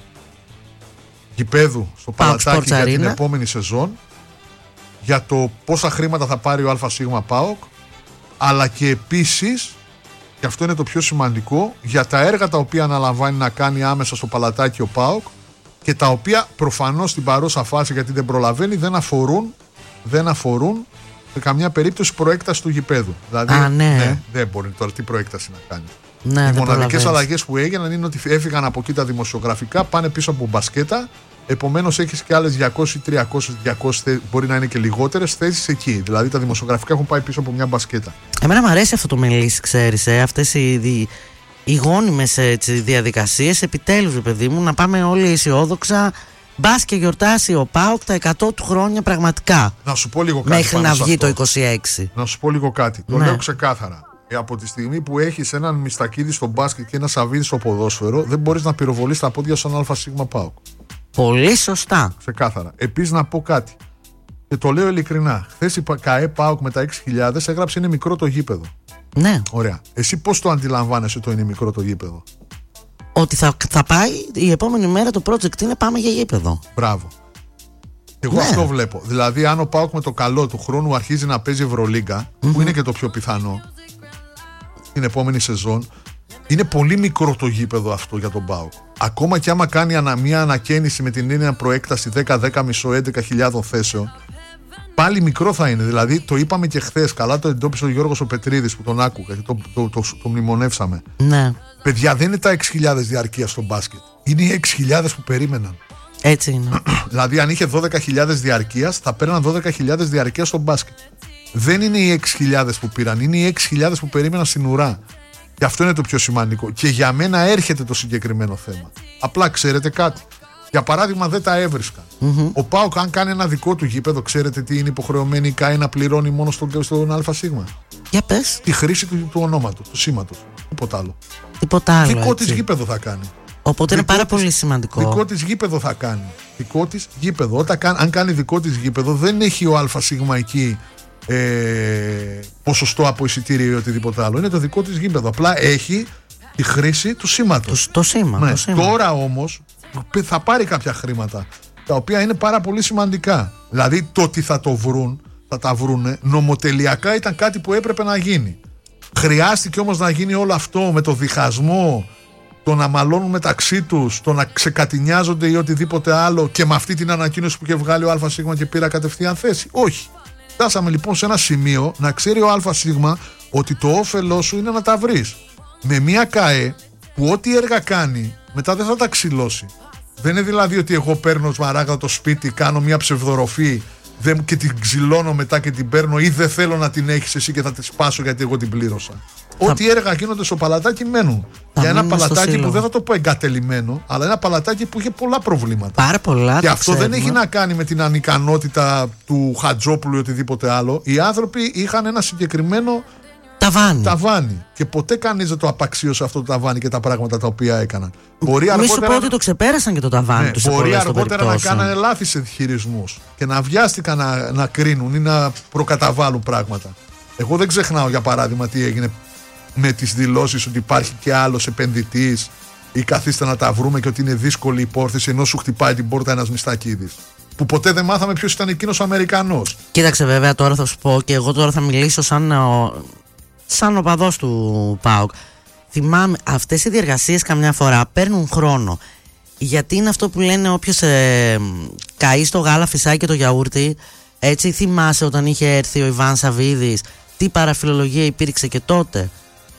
Speaker 2: γηπέδου στο Παλατάκι για την επόμενη σεζόν, για το πόσα χρήματα θα πάρει ο ΑΣ ΠΑΟΚ, αλλά και επίσης, και αυτό είναι το πιο σημαντικό, για τα έργα τα οποία αναλαμβάνει να κάνει άμεσα στο Παλατάκι ο ΠΑΟΚ και τα οποία προφανώς στην παρούσα φάση, γιατί δεν προλαβαίνει, δεν αφορούν σε καμιά περίπτωση προέκταση του γηπέδου. Δηλαδή, ναι, δεν μπορεί τώρα τι προέκταση να κάνει.
Speaker 1: Ναι,
Speaker 2: οι μοναδικές αλλαγές που έγιναν είναι ότι έφυγαν από εκεί τα δημοσιογραφικά, πάνε πίσω από μπασκέτα. Επομένως έχεις και άλλες 200 ή 300, μπορεί να είναι και λιγότερες θέσεις εκεί. Δηλαδή τα δημοσιογραφικά έχουν πάει πίσω από μια μπασκέτα.
Speaker 1: Εμένα μου αρέσει αυτό το μελίσι, ξέρεις, αυτές οι γόνιμες διαδικασίες. Επιτέλους, παιδί μου, να πάμε όλοι αισιόδοξα. Μπας και γιορτάσει ο ΠΑΟΚ τα 100 του χρόνια πραγματικά.
Speaker 2: Να σου πω λίγο κάτι.
Speaker 1: Μέχρι να βγει το 26.
Speaker 2: Να σου πω λίγο κάτι. Το λέω ξεκάθαρα. Από τη στιγμή που έχεις έναν Μιστακίδη στο μπάσκετ και ένα Σαββίδη στο ποδόσφαιρο, δεν μπορείς να πυροβολείς τα πόδια στον ΑΣ ΠΑΟΚ.
Speaker 1: Πολύ σωστά.
Speaker 2: Ξεκάθαρα. Επίσης να πω κάτι. Και το λέω ειλικρινά. Χθες η ΚΑΕ ΠΑΟΚ με τα 6.000 έγραψε είναι μικρό το γήπεδο. Ναι. Ωραία. Εσύ πώς το αντιλαμβάνεσαι το είναι μικρό το γήπεδο?
Speaker 1: Ότι θα πάει η επόμενη μέρα το project είναι πάμε για γήπεδο.
Speaker 2: Μπράβο. Εγώ αυτό βλέπω. Δηλαδή, αν ο ΠΑΟΚ με το καλό του χρόνου αρχίζει να παίζει Ευρωλίγκα, που είναι και το πιο πιθανό την επόμενη σεζόν, είναι πολύ μικρό το γήπεδο αυτό για τον ΠΑΟΚ. Ακόμα και άμα κάνει μια ανακαίνιση με την έννοια προέκταση 10-10,5-11.000 θέσεων, πάλι μικρό θα είναι. Δηλαδή, το είπαμε και χθες, καλά το εντόπισε ο Γιώργος ο Πετρίδης που τον άκουγα και το μνημονεύσαμε. Ναι. Παιδιά, δεν είναι τα 6.000 διαρκείας στο μπάσκετ. Είναι οι 6.000 που περίμεναν.
Speaker 1: Έτσι είναι.
Speaker 2: Δηλαδή, αν είχε 12.000 διαρκείας, θα παίρναν 12.000 διαρκείας στο μπάσκετ. Δεν είναι οι 6.000 που πήραν, είναι οι 6.000 που περίμεναν στην ουρά. Και αυτό είναι το πιο σημαντικό. Και για μένα έρχεται το συγκεκριμένο θέμα. Απλά ξέρετε κάτι. Για παράδειγμα, δεν τα έβρισκαν. Ο ΠΑΟΚ, αν κάνει ένα δικό του γήπεδο, ξέρετε τι είναι υποχρεωμένη η ΚΑΕ να πληρώνει μόνο στον ΑΣ?
Speaker 1: Για πες.
Speaker 2: Τη χρήση του ονόματος, του σήματος. Τίποτα άλλο. Δικό της γήπεδο θα κάνει.
Speaker 1: Οπότε είναι πάρα πολύ σημαντικό.
Speaker 2: Δικό της γήπεδο θα κάνει. Δικό της γήπεδο. Αν κάνει δικό της γήπεδο, δεν έχει ο ΑΣ εκεί ποσοστό από εισιτήριο ή οτιδήποτε άλλο. Είναι το δικό της γήπεδο. Απλά έχει τη χρήση του σήματος.
Speaker 1: Το σήμα.
Speaker 2: Ναι. Τώρα όμως θα πάρει κάποια χρήματα τα οποία είναι πάρα πολύ σημαντικά. Δηλαδή το ότι θα τα βρούνε νομοτελειακά ήταν κάτι που έπρεπε να γίνει. Χρειάστηκε όμως να γίνει όλο αυτό με το διχασμό, το να μαλώνουν μεταξύ τους, το να ξεκατηνιάζονται ή οτιδήποτε άλλο και με αυτή την ανακοίνωση που είχε βγάλει ο ΑΣ και πήρα κατευθείαν θέση. Όχι. Φτάσαμε λοιπόν σε ένα σημείο να ξέρει ο ΑΣ ότι το όφελό σου είναι να τα βρεις. Με μια ΚΑΕ που ό,τι έργα κάνει μετά δεν θα τα ξυλώσει. Δεν είναι δηλαδή ότι εγώ παίρνω σμαράγδα το σπίτι, κάνω μια ψευδοροφή και την ξυλώνω μετά και την παίρνω, ή δεν θέλω να την έχεις εσύ και θα τη σπάσω γιατί εγώ την πλήρωσα. Ό,τι έργα γίνονται στο παλατάκι μένουν. Για ένα παλατάκι που δεν θα το πω εγκατελειμμένο, αλλά ένα παλατάκι που είχε πολλά προβλήματα.
Speaker 1: Πάρα πολλά.
Speaker 2: Και αυτό δεν έχει να κάνει με την ανικανότητα του Χατζόπουλου ή οτιδήποτε άλλο. Οι άνθρωποι είχαν ένα συγκεκριμένο ταβάνι. Και ποτέ κανείς δεν το απαξίωσε αυτό το ταβάνι και τα πράγματα τα οποία έκαναν.
Speaker 1: Μη σου πω ότι το ξεπέρασαν και το ταβάνι τους.
Speaker 2: Μπορεί αργότερα να κάνανε λάθη σε χειρισμούς και να βιάστηκαν να κρίνουν ή να προκαταβάλουν πράγματα. Εγώ δεν ξεχνάω, για παράδειγμα, τι έγινε με τις δηλώσεις ότι υπάρχει και άλλος επενδυτής ή καθίστε να τα βρούμε και ότι είναι δύσκολη η υπόθεση, ενώ σου χτυπάει την πόρτα ένας Μιστακίδης. Που ποτέ δεν μάθαμε ποιος ήταν εκείνος ο Αμερικανός.
Speaker 1: Κοίταξε, βέβαια, τώρα θα σου πω και εγώ τώρα θα μιλήσω σαν οπαδός του ΠΑΟΚ. Θυμάμαι, αυτές οι διεργασίες καμιά φορά παίρνουν χρόνο. Γιατί είναι αυτό που λένε, όποιος καεί στο γάλα φυσάει και το γιαούρτι. Έτσι, θυμάσαι όταν είχε έρθει ο Ιβάν Σαββίδης, τι παραφιλολογία υπήρξε και τότε.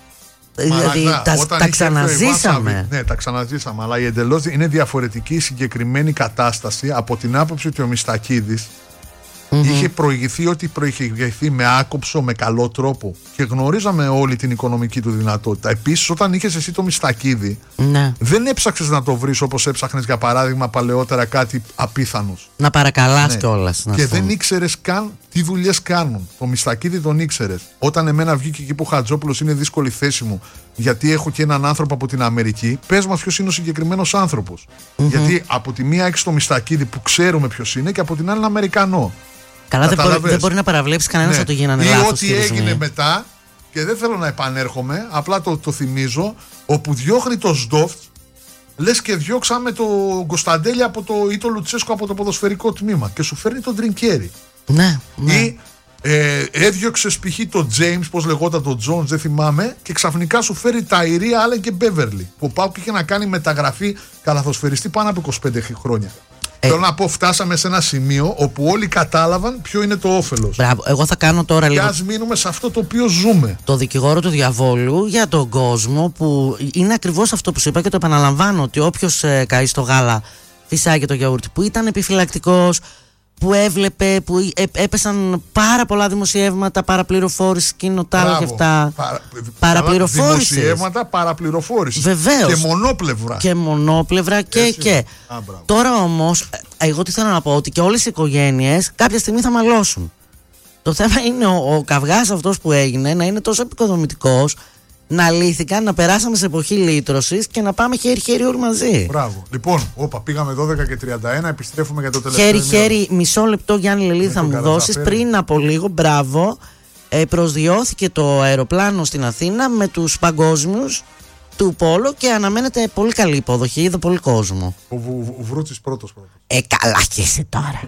Speaker 1: Δηλαδή τα ξαναζήσαμε.
Speaker 2: Ναι, τα ξαναζήσαμε. Αλλά η εντελώς είναι διαφορετική η συγκεκριμένη κατάσταση από την άποψη ότι ο Μιστακίδης είχε προηγηθεί ό,τι προηγηθεί με άκοψο, με καλό τρόπο. Και γνωρίζαμε όλη την οικονομική του δυνατότητα. Επίσης, όταν είχες εσύ το Μιστακίδη, δεν έψαξες να το βρεις όπως έψαχνες, για παράδειγμα, παλαιότερα κάτι απίθανος.
Speaker 1: Να παρακαλάς κιόλας.
Speaker 2: Και δεν ήξερες καν τι δουλειές κάνουν. Το Μιστακίδη τον ήξερες. Όταν εμένα βγήκε εκεί που ο Χατζόπουλος είναι δύσκολη θέση μου, γιατί έχω και έναν άνθρωπο από την Αμερική, πες μας ποιος είναι ο συγκεκριμένος άνθρωπος. Γιατί από τη μία έχεις το Μιστακίδη που ξέρουμε ποιος είναι και από την άλλη είναι Αμερικανό.
Speaker 1: Καλά, δεν μπορεί να παραβλέψει κανένας ότι γίνανε λάθος.
Speaker 2: Ή ό,τι έγινε μετά, και δεν θέλω να επανέρχομαι, απλά το θυμίζω, όπου διώχνει το Σντόφτ, λες και διώξαμε τον Κωνσταντέλια ή τον Λουτσέσκο από το ποδοσφαιρικό τμήμα και σου φέρνει τον Τρινκέρι.
Speaker 1: Ναι.
Speaker 2: Ή έδιωξες π.χ. τον Τζέιμς, πώς λεγόταν τον Τζόνς, δεν θυμάμαι, και ξαφνικά σου φέρει τα Ιρία, Άλεν και Μπέβερλι. Που ο ΠΑΟΚ είχε να κάνει μεταγραφή καλαθοσφαιριστή πάνω από 25 χρόνια. Θέλω να πω, φτάσαμε σε ένα σημείο όπου όλοι κατάλαβαν ποιο είναι το όφελος.
Speaker 1: Μπράβο, εγώ θα κάνω τώρα λίγο.
Speaker 2: Και ας μείνουμε σε αυτό το οποίο ζούμε.
Speaker 1: Το δικηγόρο του διαβόλου για τον κόσμο, που είναι ακριβώς αυτό που σου είπα και το επαναλαμβάνω, ότι όποιος καεί στο γάλα φυσάει και το γιαούρτι, που ήταν επιφυλακτικός, που έβλεπε, που έπεσαν πάρα πολλά δημοσιεύματα, παραπληροφόρηση, κοινοτάλα και αυτά. Παραπληροφόρηση.
Speaker 2: Δημοσιεύματα, παραπληροφόρηση.
Speaker 1: Βεβαίως.
Speaker 2: Και μονόπλευρα.
Speaker 1: Και. Τώρα όμως, εγώ τι θέλω να πω, ότι και όλες οι οικογένειες κάποια στιγμή θα μαλώσουν. Το θέμα είναι ο καυγάς αυτός που έγινε να είναι τόσο επικοδομητικός, να λύθηκαν, να περάσαμε σε εποχή λύτρωσης και να πάμε χέρι-χέρι όλοι μαζί.
Speaker 2: Μπράβο. Λοιπόν, πήγαμε 12 και 31, επιστρέφουμε για το τελευταίο.
Speaker 1: Χέρι-χέρι, μισό λεπτό, Γιάννη Λελίδη, θα μου δώσεις. Πριν από λίγο, μπράβο, προσδιώθηκε το αεροπλάνο στην Αθήνα με τους παγκόσμιους του Πόλο και αναμένεται πολύ καλή υποδοχή. Είδε πολύ κόσμο.
Speaker 2: Ο Βρούτσης πρώτος.
Speaker 1: Καλά και εσύ τώρα.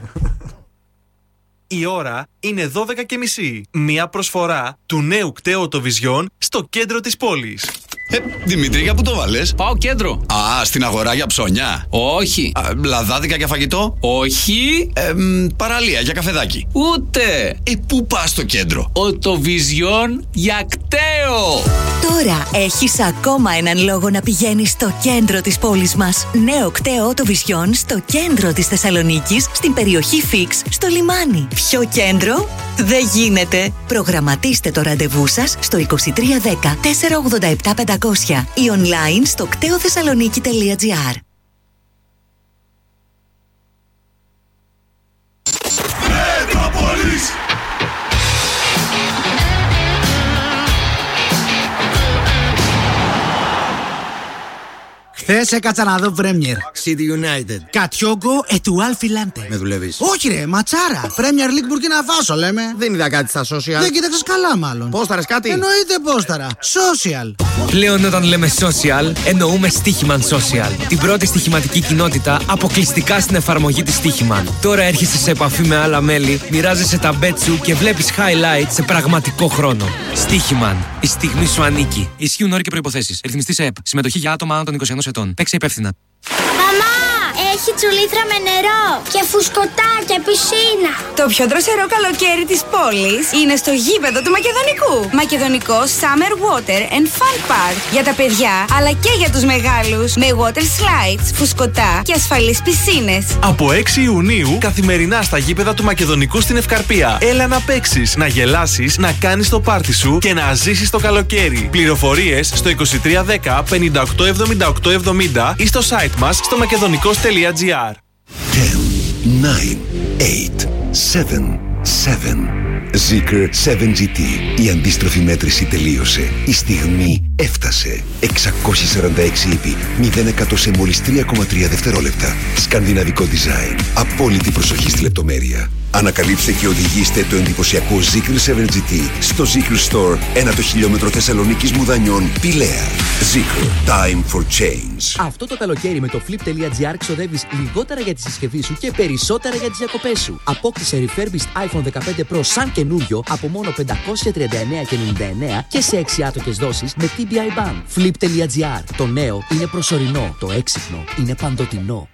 Speaker 3: Η ώρα είναι 12:30. Μια προσφορά του νέου κταίου Vision στο κέντρο της πόλης.
Speaker 4: Δημήτρη, για πού το βάλες?
Speaker 5: Πάω κέντρο.
Speaker 4: Α, στην αγορά για ψώνια.
Speaker 5: Όχι.
Speaker 4: Λαδάδικα για φαγητό.
Speaker 5: Όχι.
Speaker 4: Παραλία για καφεδάκι.
Speaker 5: Ούτε.
Speaker 4: Πού πας στο κέντρο?
Speaker 5: Vision για κταίο.
Speaker 6: Τώρα έχεις ακόμα έναν λόγο να πηγαίνεις στο κέντρο της πόλης μας. Νέο κταίο Vision στο κέντρο της Θεσσαλονίκης, στην περιοχή Φίξ, στο λιμάνι. Πιο κέντρο δεν γίνεται. Προγραμματίστε το ραντεβού σας στο 2310 487 500 ή online στο κτεοθεσσαλονίκη.gr.
Speaker 7: Χθες έκατσα να δω Premier.
Speaker 8: City United.
Speaker 7: Κατιόγκο του Αλφιλάντε.
Speaker 8: Με δουλεύεις?
Speaker 7: Όχι ρε, ματσάρα. Premier League Burkina Faso λέμε.
Speaker 8: Δεν είδα κάτι στα social.
Speaker 7: Δεν κοίταξες καλά μάλλον.
Speaker 8: Πόσταρες κάτι?
Speaker 7: Εννοείται πόσταρα. Social.
Speaker 9: Πλέον όταν λέμε social, εννοούμε Stichiman Social. Την πρώτη στοιχηματική κοινότητα αποκλειστικά στην εφαρμογή της Stichiman. Τώρα έρχεσαι σε επαφή με άλλα μέλη, μοιράζεσαι τα bet σου και βλέπεις highlights σε πραγματικό χρόνο. Stichiman. Η στιγμή σου ανήκει. Ισχύουν όροι και προϋποθέσεις. Ρυθμιστής ΕΕΠ. Συμμετοχή για άτομα άνω των 21 ετών. Παίξε υπεύθυνα.
Speaker 10: Μαμά! έχει τσουλήθρα με νερό και φουσκωτά και πισίνα.
Speaker 11: Το πιο δροσερό καλοκαίρι της πόλης είναι στο γήπεδο του Μακεδονικού. Μακεδονικό Summer Water and Fun Park. Για τα παιδιά αλλά και για τους μεγάλους. Με water slides, φουσκωτά και ασφαλείς πισίνες.
Speaker 3: Από 6 Ιουνίου καθημερινά στα γήπεδα του Μακεδονικού στην Ευκαρπία. Έλα να παίξεις, να γελάσεις, να κάνεις το πάρτι σου και να ζήσεις το καλοκαίρι. Πληροφορίες στο 2310 58 78 70 ή στο site μας στο makedonikos.gr.
Speaker 12: 10, 9, 8, 7, 7. Zeekr 7GT. Η αντίστροφη μέτρηση τελείωσε. Η στιγμή έφτασε. 646 ύπη, 0% σε μόλις 3,3 δευτερόλεπτα. Σκανδιναβικό design. Απόλυτη προσοχή στη λεπτομέρεια. Ανακαλύψτε και οδηγήστε το εντυπωσιακό Zeekr 7GT στο Zeekr Store 1 το χιλιόμετρο Θεσσαλονίκης Μουδανιών, Πηλαία. Zeekr. Time for change.
Speaker 13: Αυτό το καλοκαίρι με το flip.gr ξοδεύεις λιγότερα για τη συσκευή σου και περισσότερα για τις διακοπές σου. Απόκτησε refurbished iPhone 15 Pro σαν καινούριο από μόνο 539,99 και σε 6 άτοκες δόσεις με TBI Ban. Flip.gr. Το νέο είναι προσωρινό. Το έξυπνο είναι παντοτινό.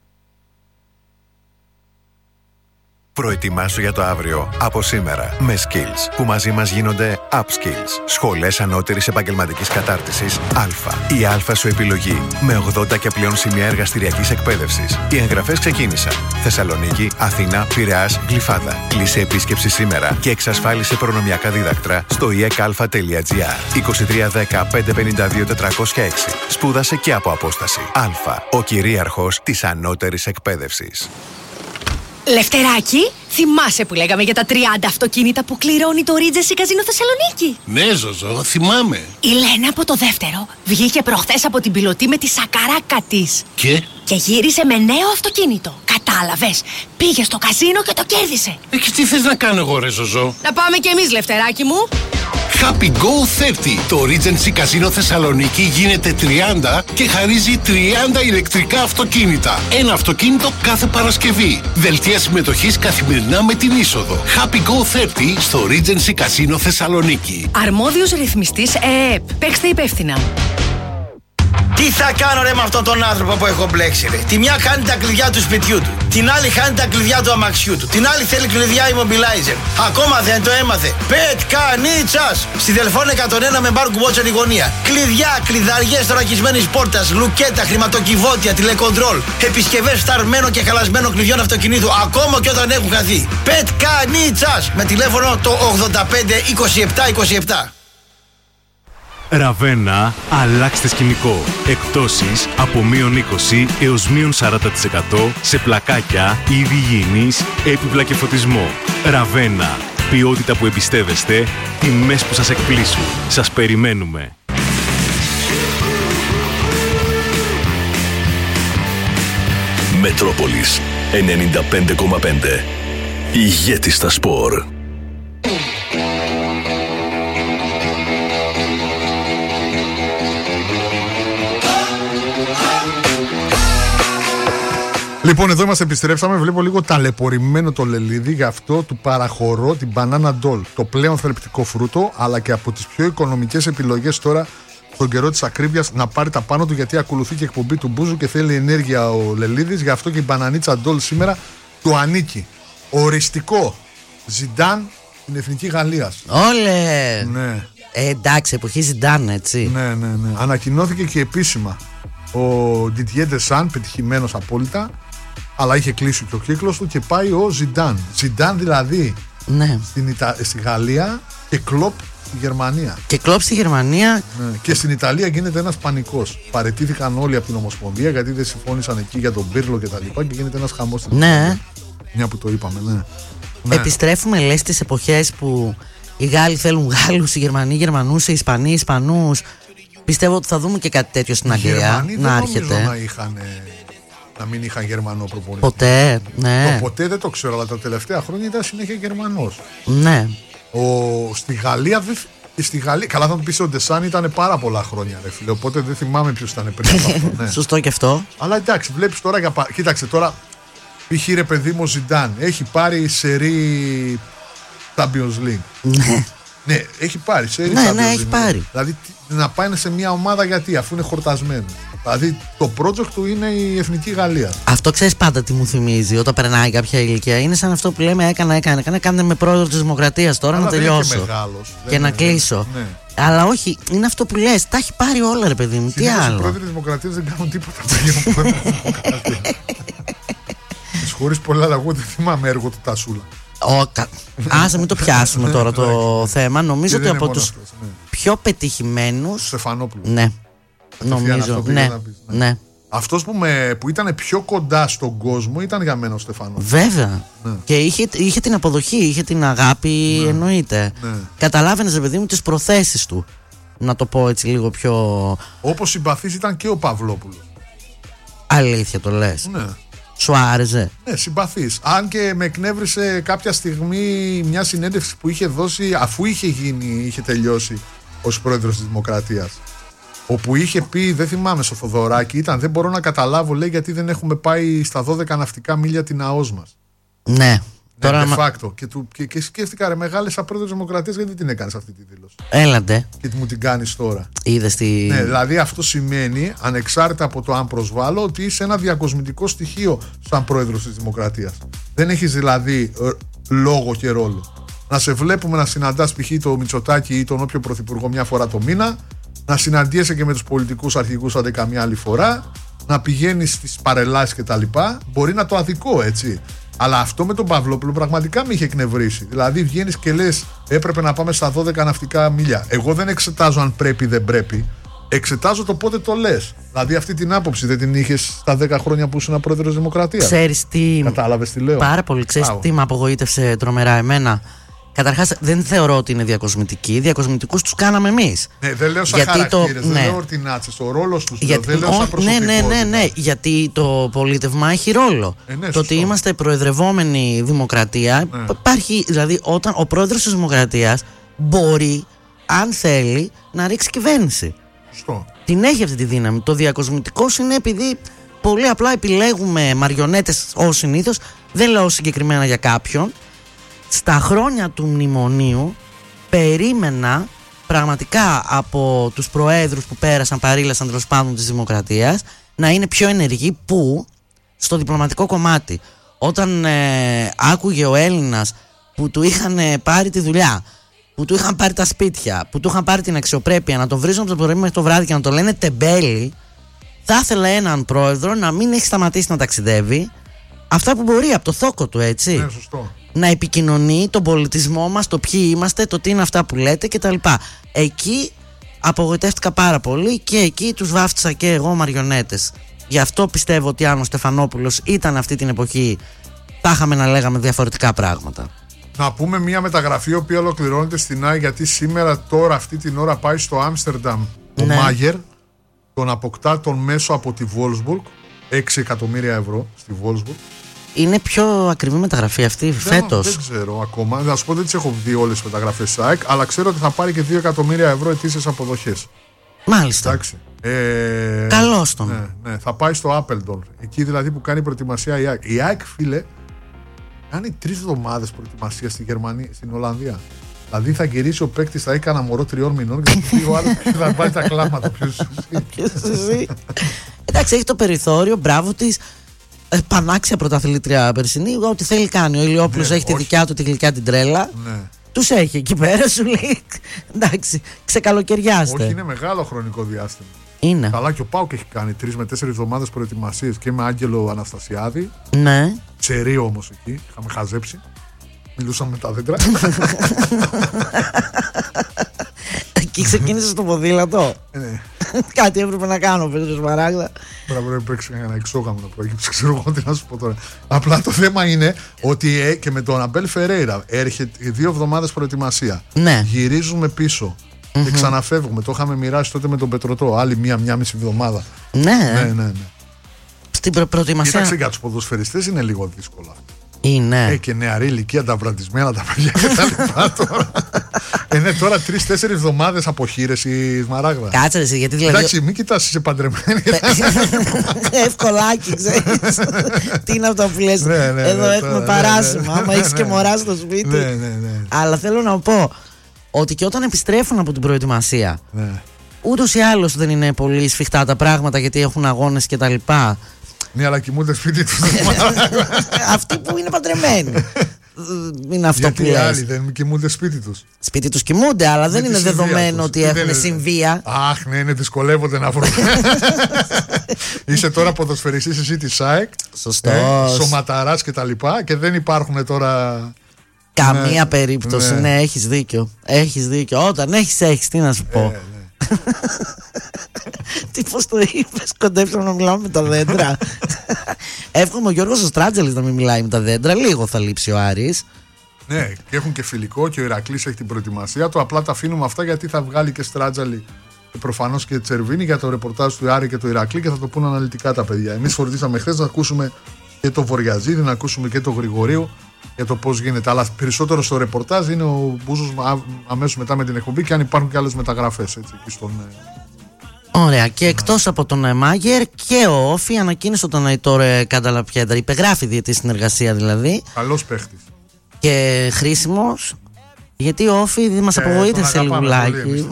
Speaker 14: Προετοιμάσου για το αύριο από σήμερα με Skills, που μαζί μας γίνονται Upskills. Σχολές ανώτερης επαγγελματικής κατάρτισης Α. Η Α σου επιλογή με 80 και πλέον σημεία εργαστηριακής εκπαίδευσης. Οι εγγραφές ξεκίνησαν. Θεσσαλονίκη, Αθήνα, Πειραιάς, Γλυφάδα. Κλείσε επίσκεψη σήμερα και εξασφάλισε προνομιακά δίδακτρα στο iekalfa.gr. 2310 552 406. Σπούδασε και από απόσταση. Α. Ο κυρίαρχος της ανώτερης εκπαίδευσης.
Speaker 15: Λευτεράκη, θυμάσαι που λέγαμε για τα 30 αυτοκίνητα που κληρώνει το Regency Casino Θεσσαλονίκη?
Speaker 16: Ναι, Ζωζό, θυμάμαι.
Speaker 15: Η Λένα από το δεύτερο βγήκε προχθές από την πιλωτή με τη σακαράκα της. Και γύρισε με νέο αυτοκίνητο. Κατάλαβες, πήγε στο καζίνο και το κέρδισε.
Speaker 16: Και τι θες να κάνω εγώ, ρε Ζωζό?
Speaker 15: Να πάμε κι εμείς, Λευτεράκη μου.
Speaker 16: Happy Go 30. Το Regency Casino Θεσσαλονίκη γίνεται 30 και χαρίζει 30 ηλεκτρικά αυτοκίνητα. Ένα αυτοκίνητο κάθε Παρασκευή. Δελτία συμμετοχής καθημερινά με την είσοδο. Happy Go 30 στο Regency Casino Θεσσαλονίκη.
Speaker 15: Αρμόδιος ρυθμιστής ΕΕΠ. Παίξτε υπεύθυνα.
Speaker 17: Τι θα κάνω ρε με αυτόν τον άνθρωπο που έχω μπλέξει ρε? Τη μια χάνει τα κλειδιά του σπιτιού του, την άλλη χάνει τα κλειδιά του αμαξιού του, την άλλη θέλει κλειδιά immobilizer. Ακόμα δεν το έμαθε. Πετκανίτσας! Στη Δελφών 101 με μπάρκου βότσερ η γωνία. Κλειδιά, κλειδαριές θωρακισμένης πόρτας, λουκέτα, χρηματοκιβώτια, τηλεκοντρόλ, επισκευές φθαρμένων και χαλασμένων κλειδιών αυτοκινήτου, ακόμα και όταν έχουν χαθεί. Πετκανίτσας! Με τηλέφωνο το 85 27 27.
Speaker 18: Ραβένα, αλλάξτε σκηνικό. Εκπτώσεις από -20 έως -40% σε πλακάκια, είδη υγιεινής, έπιπλα και φωτισμό. Ραβένα, ποιότητα που εμπιστεύεστε, τιμές που σας εκπλήσουν. Σας περιμένουμε.
Speaker 12: Μετρόπολης 95,5. Ηγέτη στα σπορ.
Speaker 2: Λοιπόν, εδώ είμαστε, επιστρέψαμε. Βλέπω λίγο ταλαιπωρημένο το λελίδι, γι' αυτό του παραχωρώ την banana doll. Το πλέον θρεπτικό φρούτο, αλλά και από τις πιο οικονομικές επιλογές τώρα, στον καιρό της ακρίβειας, να πάρει τα πάνω του, γιατί ακολουθεί και εκπομπή του Μπούζου και θέλει ενέργεια ο λελίδης. Γι' αυτό και η μπανανίτσα doll σήμερα του ανήκει. Οριστικό Ζιντάν στην Εθνική Γαλλίας.
Speaker 1: Όλε!
Speaker 2: Ναι.
Speaker 1: Εντάξει, εποχή Ζιντάν, έτσι.
Speaker 2: Ναι. Ανακοινώθηκε και επίσημα ο Didier Deschamps, πετυχημένος απόλυτα, αλλά είχε κλείσει και ο κύκλος του και πάει ο Ζιντάν. Ζιντάν δηλαδή στη Γαλλία και Κλοπ στη Γερμανία.
Speaker 1: Και Κλοπ στη Γερμανία.
Speaker 2: Ναι. Και στην Ιταλία γίνεται ένας πανικός. Παραιτήθηκαν όλοι από την Ομοσπονδία γιατί δεν συμφώνησαν εκεί για τον Πύρλο και τα λοιπά και γίνεται ένας χαμός στην Ιταλία. Μια που το είπαμε, ναι.
Speaker 1: Επιστρέφουμε, λες, στις εποχές που οι Γάλλοι θέλουν Γάλλους, οι Γερμανοί Γερμανούς, οι Ισπανοί Ισπανούς. Πιστεύω ότι θα δούμε και κάτι τέτοιο στην Αγγλία να έρχεται.
Speaker 2: Να μην είχαν Γερμανό προπονητή.
Speaker 1: Ποτέ, ναι.
Speaker 2: Το ποτέ δεν το ξέρω, αλλά τα τελευταία χρόνια ήταν συνέχεια Γερμανός.
Speaker 1: Ναι.
Speaker 2: Στη Γαλλία, καλά θα μου πεις ο Ντεσάν ήταν πάρα πολλά χρόνια, ρε φίλε. Οπότε δεν θυμάμαι ποιος ήταν πριν από αυτό. Ναι.
Speaker 1: Σωστό και αυτό.
Speaker 2: Αλλά εντάξει, βλέπεις τώρα. Κοίταξε τώρα. Π.χ. ρε παιδί μου, Ζιντάν έχει πάρει σερί Champions League. Ναι, έχει πάρει σερί Champions League.
Speaker 1: Ναι, έχει πάρει.
Speaker 2: Δηλαδή να πάνε σε μια ομάδα γιατί, αφού είναι χορτασμένο. Δηλαδή το project του είναι η Εθνική Γαλλία.
Speaker 1: Αυτό ξέρεις πάντα τι μου θυμίζει όταν περνάει κάποια ηλικία. Είναι σαν αυτό που λέμε έκανε με πρόεδρο της Δημοκρατίας τώρα. Αλλά να τελειώσω
Speaker 2: και μεγάλος,
Speaker 1: και να κλείσω.
Speaker 2: Ναι.
Speaker 1: Αλλά όχι, είναι αυτό που λες. Τα έχει πάρει όλα, ρε παιδί μου. Τι άλλο.
Speaker 2: Οι πρόεδροι της Δημοκρατίας δεν κάνουν τίποτα. Χωρίς πολλά λαγού, δεν θυμάμαι έργο του Τασούλα.
Speaker 1: Άσε μην το πιάσουμε τώρα το θέμα. Νομίζω ότι από τους πιο πετυχημένους.
Speaker 2: Στεφανόπουλο.
Speaker 1: Ναι. Νομίζω. Ναι.
Speaker 2: Αυτός που ήταν πιο κοντά στον κόσμο ήταν για μένα ο Στεφανόπουλος.
Speaker 1: Βέβαια. Ναι. Και είχε την αποδοχή, είχε την αγάπη, εννοείται. Ναι. Καταλάβαινες, παιδί μου, τις προθέσεις του. Να το πω έτσι λίγο πιο.
Speaker 2: Όπως συμπαθής ήταν και ο Παυλόπουλος.
Speaker 1: Αλήθεια το λες.
Speaker 2: Ναι.
Speaker 1: Σου άρεσε?
Speaker 2: Ναι, συμπαθής. Αν και με εκνεύρισε κάποια στιγμή μια συνέντευξη που είχε δώσει αφού είχε τελειώσει ως πρόεδρος της Δημοκρατίας. Όπου είχε πει, δεν θυμάμαι, στο Θοδωράκι, δεν μπορώ να καταλάβω, λέει, γιατί δεν έχουμε πάει στα 12 ναυτικά μίλια την ΑΟΣ μας.
Speaker 1: Ναι.
Speaker 2: Τώρα de facto. Και σκέφτηκα, ρε μεγάλε, σαν πρόεδρος της Δημοκρατίας, γιατί την έκανες αυτή τη δήλωση.
Speaker 1: Έλαντε.
Speaker 2: Και μου την κάνεις τώρα.
Speaker 1: Είδες τη.
Speaker 2: Ναι, δηλαδή αυτό σημαίνει, ανεξάρτητα από το αν προσβάλλω, ότι είσαι ένα διακοσμητικό στοιχείο σαν πρόεδρος της Δημοκρατίας. Δεν έχεις δηλαδή λόγο και ρόλο. Να σε βλέπουμε να συναντάς π.χ. το Μητσοτάκη ή τον όποιο πρωθυπουργό μια φορά το μήνα, να συναντιέσαι και με τους πολιτικούς αρχηγούς άντε καμιά άλλη φορά, να πηγαίνεις στις παρελάσεις κτλ. Μπορεί να το αδικό, έτσι. Αλλά αυτό με τον Παυλόπουλο πραγματικά με είχε εκνευρίσει. Δηλαδή βγαίνεις και λες έπρεπε να πάμε στα 12 ναυτικά μίλια. Εγώ δεν εξετάζω αν πρέπει ή δεν πρέπει. Εξετάζω το πότε το λες. Δηλαδή αυτή την άποψη δεν την είχες στα 10 χρόνια που ήσουν πρόεδρος Δημοκρατίας?
Speaker 1: Ξέρεις τι.
Speaker 2: Κατάλαβες τι λέω?
Speaker 1: Πάρα πολύ. Ξέρεις τι με απογοήτευσε τρομερά εμένα? Καταρχάς δεν θεωρώ ότι είναι διακοσμητικοί. Διακοσμητικούς τους κάναμε εμείς.
Speaker 2: Ναι, δεν λέω σαν χαρακτήρες, δεν λέω ορτινάτσες. Ο ρόλος τους δεν λέω σαν προσωπικότητα.
Speaker 1: Ναι, γιατί το πολίτευμα έχει ρόλο. Το ότι είμαστε προεδρευόμενη δημοκρατία υπάρχει, δηλαδή όταν ο πρόεδρος της Δημοκρατίας μπορεί, αν θέλει, να ρίξει κυβέρνηση.
Speaker 2: Σωστό.
Speaker 1: Την έχει αυτή τη δύναμη. Το διακοσμητικός είναι επειδή πολύ απλά επιλέγουμε μαριονέτες ως συνήθως. Δεν λέω συγκεκριμένα για κάποιον. Στα χρόνια του μνημονίου περίμενα πραγματικά από τους προέδρους που πέρασαν, παρήλασαν τέλος πάντων της Δημοκρατίας, να είναι πιο ενεργοί που στο διπλωματικό κομμάτι. Όταν άκουγε ο Έλληνας που του είχαν πάρει τη δουλειά, που του είχαν πάρει τα σπίτια, που του είχαν πάρει την αξιοπρέπεια, να τον βρίζουν από το πρωί μέχρι το βράδυ και να το λένε τεμπέλη, θα ήθελα έναν πρόεδρο να μην έχει σταματήσει να ταξιδεύει, αυτά που μπορεί από το θόκο του, έτσι.
Speaker 2: Ναι, σωστό.
Speaker 1: Να επικοινωνεί τον πολιτισμό μας, το ποιοι είμαστε, το τι είναι αυτά που λέτε κτλ. Εκεί απογοητεύτηκα πάρα πολύ και εκεί τους βάφτισα και εγώ μαριονέτες. Γι' αυτό πιστεύω ότι αν ο Στεφανόπουλος ήταν αυτή την εποχή, θα είχαμε να λέγαμε διαφορετικά πράγματα.
Speaker 2: Να πούμε μια μεταγραφή η οποία ολοκληρώνεται στην ΑΕΚ, γιατί σήμερα τώρα αυτή την ώρα πάει στο Άμστερνταμ ο Μάγερ, τον αποκτά τον μέσο από τη Wolfsburg, 6 εκατομμύρια ευρώ στη Wolfsburg.
Speaker 1: Είναι πιο ακριβή μεταγραφή αυτή φέτος?
Speaker 2: Δεν ξέρω ακόμα. Να σου πω, δεν τις έχω δει όλες τις μεταγραφές της ΑΕΚ, αλλά ξέρω ότι θα πάρει και 2 εκατομμύρια ευρώ ετήσιες αποδοχές.
Speaker 1: Μάλιστα.
Speaker 2: Εντάξει.
Speaker 1: Καλώς τον.
Speaker 2: Ναι, θα πάει στο Apeldoorn. Εκεί δηλαδή που κάνει προετοιμασία η ΑΕΚ. Η ΑΕΚ, φίλε, κάνει 3 εβδομάδες προετοιμασία στη Γερμανία, στην Ολλανδία. Δηλαδή θα γυρίσει ο παίκτης, θα έχει κανένα μωρό 3 μηνών και θα πει ο άλλος θα πάρει τα κλάματα. Ποιος
Speaker 1: εσύ? Εντάξει, έχει το περιθώριο, μπράβο της. Πανάξια πρωταθλήτρια περσινή. Ό,τι θέλει κάνει. Ο Ηλιόπουλος έχει τη δικιά του τη γλυκιά την τρέλα.
Speaker 2: Ναι.
Speaker 1: Τους έχει εκεί πέρα, σου λέει. Εντάξει, ξεκαλοκαιριάστε.
Speaker 2: Όχι, είναι μεγάλο χρονικό διάστημα.
Speaker 1: Είναι.
Speaker 2: Καλά, και ο ΠΑΟΚ έχει κάνει 3 με 4 εβδομάδες προετοιμασίες και με Άγγελο Αναστασιάδη.
Speaker 1: Ναι.
Speaker 2: Τσερί όμως εκεί. Είχαμε χαζέψει. Μιλούσαμε με τα δέντρα.
Speaker 1: Εκεί ξεκίνησε το ποδήλατο.
Speaker 2: Ναι.
Speaker 1: Κάτι έπρεπε να κάνω, Πέτρο Σμαράγδα.
Speaker 2: Τώρα πρέπει να παίξει ένα εξόγαμο να προέκυψε. Ξέρω εγώ τι να σου πω τώρα. Απλά το θέμα είναι ότι και με τον Αμπέλ Φερέιρα έρχεται 2 εβδομάδες προετοιμασία.
Speaker 1: Ναι.
Speaker 2: Γυρίζουμε πίσω και ξαναφεύγουμε. Το είχαμε μοιράσει τότε με τον Πετρωτό. Άλλη μία μισή εβδομάδα.
Speaker 1: Ναι.
Speaker 2: Ναι.
Speaker 1: Στην προετοιμασία.
Speaker 2: Κοίταξε, για τους ποδοσφαιριστές είναι λίγο δύσκολα.
Speaker 1: Είναι.
Speaker 2: Και νεαρή ηλικία, τα βραντισμένα τα παιδιά και τα λοιπά τώρα. Είναι τώρα 3-4 εβδομάδες αποχήρεση, Σμαράγδα.
Speaker 1: Κάτσε εσύ, γιατί δηλαδή.
Speaker 2: Εντάξει, μην κοιτάς, είσαι παντρεμένη.
Speaker 1: Ευκολάκι, ξέρεις. Τι είναι αυτό που λες? Εδώ έχουμε παράσημα. Άμα έχεις και μωρά στο σπίτι.
Speaker 2: Ναι.
Speaker 1: Αλλά θέλω να πω ότι και όταν επιστρέφουν από την προετοιμασία ούτως ή άλλως δεν είναι πολύ σφιχτά τα πράγματα γιατί έχουν αγώνες κτλ.
Speaker 2: Ναι, αλλά κοιμούνται σπίτι τους.
Speaker 1: Αυτοί που είναι παντρεμένοι. Είναι αυτό
Speaker 2: γιατί
Speaker 1: που λες.
Speaker 2: Οι άλλοι δεν κοιμούνται σπίτι τους.
Speaker 1: Σπίτι τους κοιμούνται, αλλά δεν είναι δεδομένο ότι έχουν συμβία.
Speaker 2: Αχ, ναι, δυσκολεύονται να βρουν. Είσαι τώρα ποδοσφαιριστής εσύ της ΑΕΚ.
Speaker 1: Σωστός.
Speaker 2: Σωματαράς και τα λοιπά και δεν υπάρχουν τώρα.
Speaker 1: Καμία περίπτωση. Ναι, έχεις δίκιο. Έχεις δίκιο. Όταν έχεις, τι να σου πω. Τι πώς το είπες, κοντέψαμε να μιλάμε με τα δέντρα. Εύχομαι ο Γιώργος ο Στράτζελης να μην μιλάει με τα δέντρα. Λίγο θα λείψει ο Άρης.
Speaker 2: Ναι, και έχουν και φιλικό και ο Ηρακλής έχει την προετοιμασία του. Απλά τα αφήνουμε αυτά γιατί θα βγάλει και Στράτζαλη και προφανώς και Τσερβίνη για το ρεπορτάζ του Άρη και του Ηρακλή και θα το πούνε αναλυτικά τα παιδιά. Εμείς φροντίσαμε χθες να ακούσουμε και το Βοριαζίδη, να ακούσουμε και το Γρηγορίου για το πώς γίνεται. Αλλά περισσότερο στο ρεπορτάζ είναι ο Μπούζος αμέσως μετά με την εκπομπή και αν υπάρχουν και άλλες μεταγραφές έτσι, εκεί στον.
Speaker 1: Ωραία, και εκτός από τον Μάγερ και ο Όφη ανακοίνωσε τον Αϊτόρ Κανταλαπιέντα. Υπεγράφει διετή συνεργασία δηλαδή.
Speaker 2: Καλός παίχτης.
Speaker 1: Και χρήσιμος. Γιατί ο Όφη μας απογοήτευσε λιγουλάκι.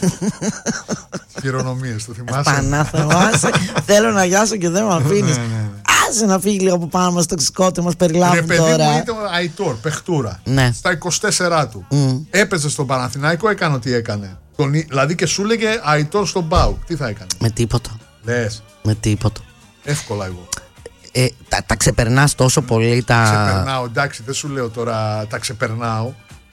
Speaker 2: Χειρονομίες, το θυμάσαι.
Speaker 1: Πανάθεμάσαι. Θέλω να γιάσω και δεν με αφήνεις. Άσε να φύγει λίγο από πάνω μας το ξυκότη μας περιλάβουν τώρα.
Speaker 2: Παιδί μου ήταν ο Αϊτόρ, παιχτούρα.
Speaker 1: Ναι.
Speaker 2: Στα 24 του. Έπαιζε στον Παναθηναϊκό, έκανε ό,τι έκανε. Δηλαδή και σου λέγε Αϊτόρ στον ΠΑΟΚ. Τι θα έκανε?
Speaker 1: Με τίποτα.
Speaker 2: Λες.
Speaker 1: Με τίποτα.
Speaker 2: Εύκολα εγώ.
Speaker 1: Τα ξεπερνάς τόσο πολύ τα.
Speaker 2: Ξεπερνάω, εντάξει, δεν σου λέω τώρα τα ξεπερνάω.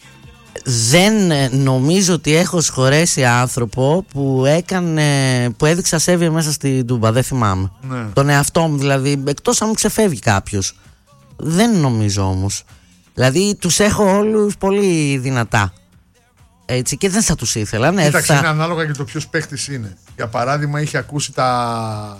Speaker 1: Δεν νομίζω ότι έχω σχολέσει άνθρωπο που έδειξε ασέβεια μέσα στην Τούμπα. Δεν θυμάμαι.
Speaker 2: Ναι.
Speaker 1: Τον εαυτό μου δηλαδή, εκτός αν μου ξεφεύγει κάποιος. Δεν νομίζω όμως. Δηλαδή τους έχω όλους πολύ δυνατά. Έτσι, και δεν θα τους ήθελα. Ναι,
Speaker 2: κοίταξε, είναι ανάλογα και το ποιος παίχτης είναι. Για παράδειγμα, είχε ακούσει τα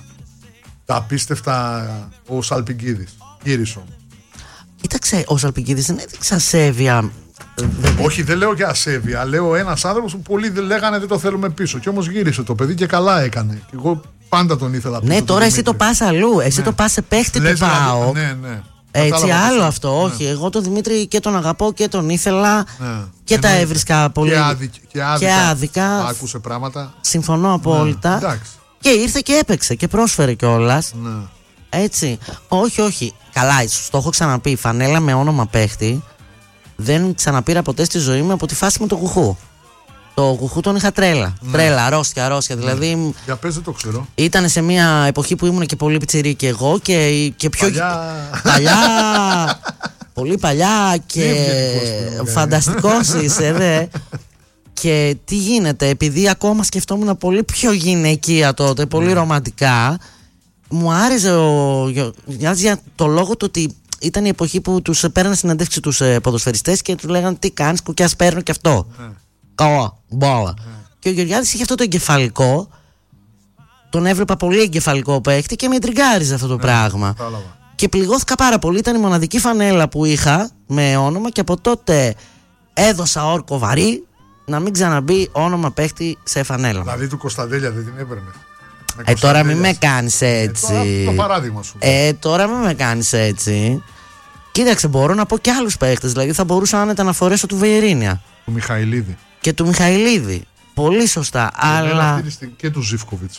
Speaker 2: απίστευτα ο Σαλπικίδης. Γύρισο.
Speaker 1: Κοίταξε, ο Σαλπικίδης δεν έδειξε ασέβεια.
Speaker 2: Όχι, δεν λέω για ασέβεια. Λέω ένας άνθρωπος που πολλοί λέγανε δεν το θέλουμε πίσω. Και όμως γύρισε το παιδί και καλά έκανε. Και εγώ πάντα τον ήθελα πίσω.
Speaker 1: Ναι, τώρα εσύ το πας αλλού. Εσύ το πας σε παίχτη του ΠΑΟ.
Speaker 2: Ναι.
Speaker 1: Έτσι, άλλο αυτό. Όχι, εγώ τον Δημήτρη και τον αγαπώ και τον ήθελα και τα έβρισκα πολύ.
Speaker 2: Και άδικα. Άκουσε πράγματα.
Speaker 1: Συμφωνώ απόλυτα.
Speaker 2: Εντάξει.
Speaker 1: Και ήρθε και έπαιξε και πρόσφερε κιόλας.
Speaker 2: Ναι.
Speaker 1: Έτσι. Όχι. Καλά, ίσως το έχω ξαναπεί. Φανέλα με όνομα παίχτη δεν ξαναπήρα ποτέ στη ζωή μου από τη φάση με το Κουχού. Το Κουχού τον είχα τρέλα. Ναι. Τρέλα, αρρώστια. Δηλαδή.
Speaker 2: Για πες, δεν το ξέρω.
Speaker 1: Ήταν σε μια εποχή που ήμουν και πολύ πιτσιρί και εγώ και πιο. Παλιά. Πολύ παλιά και φανταστικός είσαι, δε. Και τι γίνεται, επειδή ακόμα σκεφτόμουν πολύ πιο γυναικεία τότε, πολύ ρομαντικά, μου άρεσε ο Γιάννης για το λόγο του ότι ήταν η εποχή που τους παίρναν συνεντεύξεις τους ποδοσφαιριστές και τους λέγανε τι κάνεις, κουκιάς παίρνω και αυτό. Καλά, μπάλα. Και ο Γεωργιάδης είχε αυτό το εγκεφαλικό, τον έβλεπα πολύ εγκεφαλικό παίκτη και με τριγκάριζε αυτό το πράγμα. Και πληγώθηκα πάρα πολύ, ήταν η μοναδική φανέλα που είχα με όνομα και από τότε έδωσα όρκο βαρύ να μην ξαναμπεί όνομα παίκτη σε φανέλα.
Speaker 2: Δηλαδή του Κωνσταντέλια δεν την έπαιρνε.
Speaker 1: Τώρα μην με κάνεις έτσι.
Speaker 2: Τώρα το παράδειγμα σου.
Speaker 1: Τώρα μην με κάνεις έτσι. Κοίταξε, μπορώ να πω και άλλους παίκτες. Δηλαδή θα μπορούσα άνετα να φορέσω του Βεϊρίνια.
Speaker 2: Του Μιχαηλίδη.
Speaker 1: Και του Μιχαηλίδη. Πολύ σωστά. Αλλά.
Speaker 2: Και του Ζίβκοβιτς.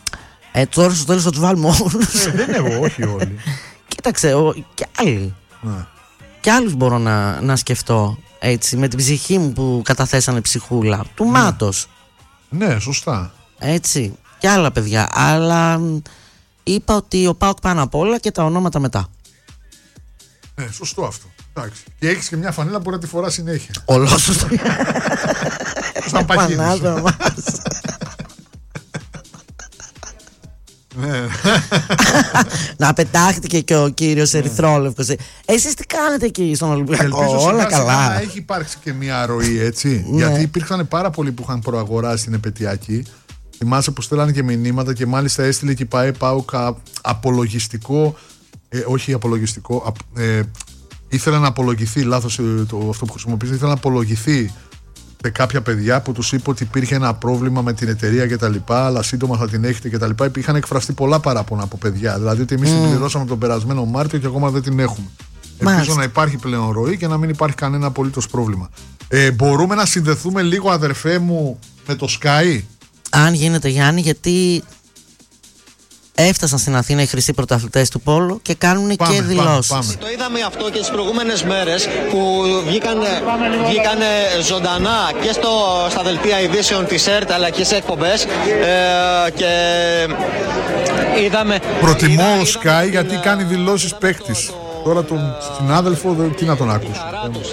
Speaker 1: Τώρα στο τέλος θα τους βάλουμε όλους.
Speaker 2: Δεν εγώ, όχι όλοι.
Speaker 1: Κοίταξε, και άλλοι.
Speaker 2: Ναι.
Speaker 1: Και άλλους μπορώ να σκεφτώ. Έτσι, με την ψυχή μου που καταθέσανε ψυχούλα. Του Μάτος.
Speaker 2: Ναι, σωστά.
Speaker 1: Έτσι. Και άλλα παιδιά. Αλλά είπα ότι ο ΠΑΟΚ πάνω απ' όλα και τα ονόματα μετά.
Speaker 2: Ναι, σωστό αυτό. Εντάξει. Και έχεις και μια φανέλα που να τη φορά συνέχεια.
Speaker 1: Ολόσωστο.
Speaker 2: Σαν παχύνεις.
Speaker 1: Να πετάχτηκε και ο κύριος Ερυθρόλευκος. Εσείς τι κάνετε εκεί στον Ολυμπιακό? Όλα καλά.
Speaker 2: Έχει υπάρξει και μια ροή, έτσι. Γιατί υπήρξαν πάρα πολλοί που είχαν προαγοράσει την επαιτειακή. Θυμάσαι που στέλνανε και μηνύματα και μάλιστα έστειλε και η ΠΑΟΚ απολογιστικό. Όχι απολογιστικό. Ήθελε να απολογηθεί, λάθος αυτό που χρησιμοποιήσει. Ήθελε να απολογηθεί σε κάποια παιδιά που τους είπε ότι υπήρχε ένα πρόβλημα με την εταιρεία κτλ. Αλλά σύντομα θα την έχετε κτλ. Είχαν εκφραστεί πολλά παράπονα από παιδιά. Δηλαδή ότι εμείς την πληρώσαμε τον περασμένο Μάρτιο και ακόμα δεν την έχουμε. Ελπίζω να υπάρχει πλέον ροή και να μην υπάρχει κανένα απολύτως πρόβλημα. Μπορούμε να συνδεθούμε λίγο, αδερφέ μου, με το Sky.
Speaker 1: αν γίνεται, Γιάννη, γιατί έφτασαν στην Αθήνα οι χρυσοί πρωταθλητές του πόλο και κάνουν και δηλώσεις.
Speaker 19: Το είδαμε αυτό και τις προηγούμενες μέρες που βγήκαν ζωντανά και στα δελτία ειδήσεων της ΕΡΤ αλλά και σε εκπομπές και είδαμε...
Speaker 2: Προτιμώ ο Sky γιατί κάνει δηλώσεις παίκτης. Τώρα τον συνάδελφο, τι να τον ακούσει.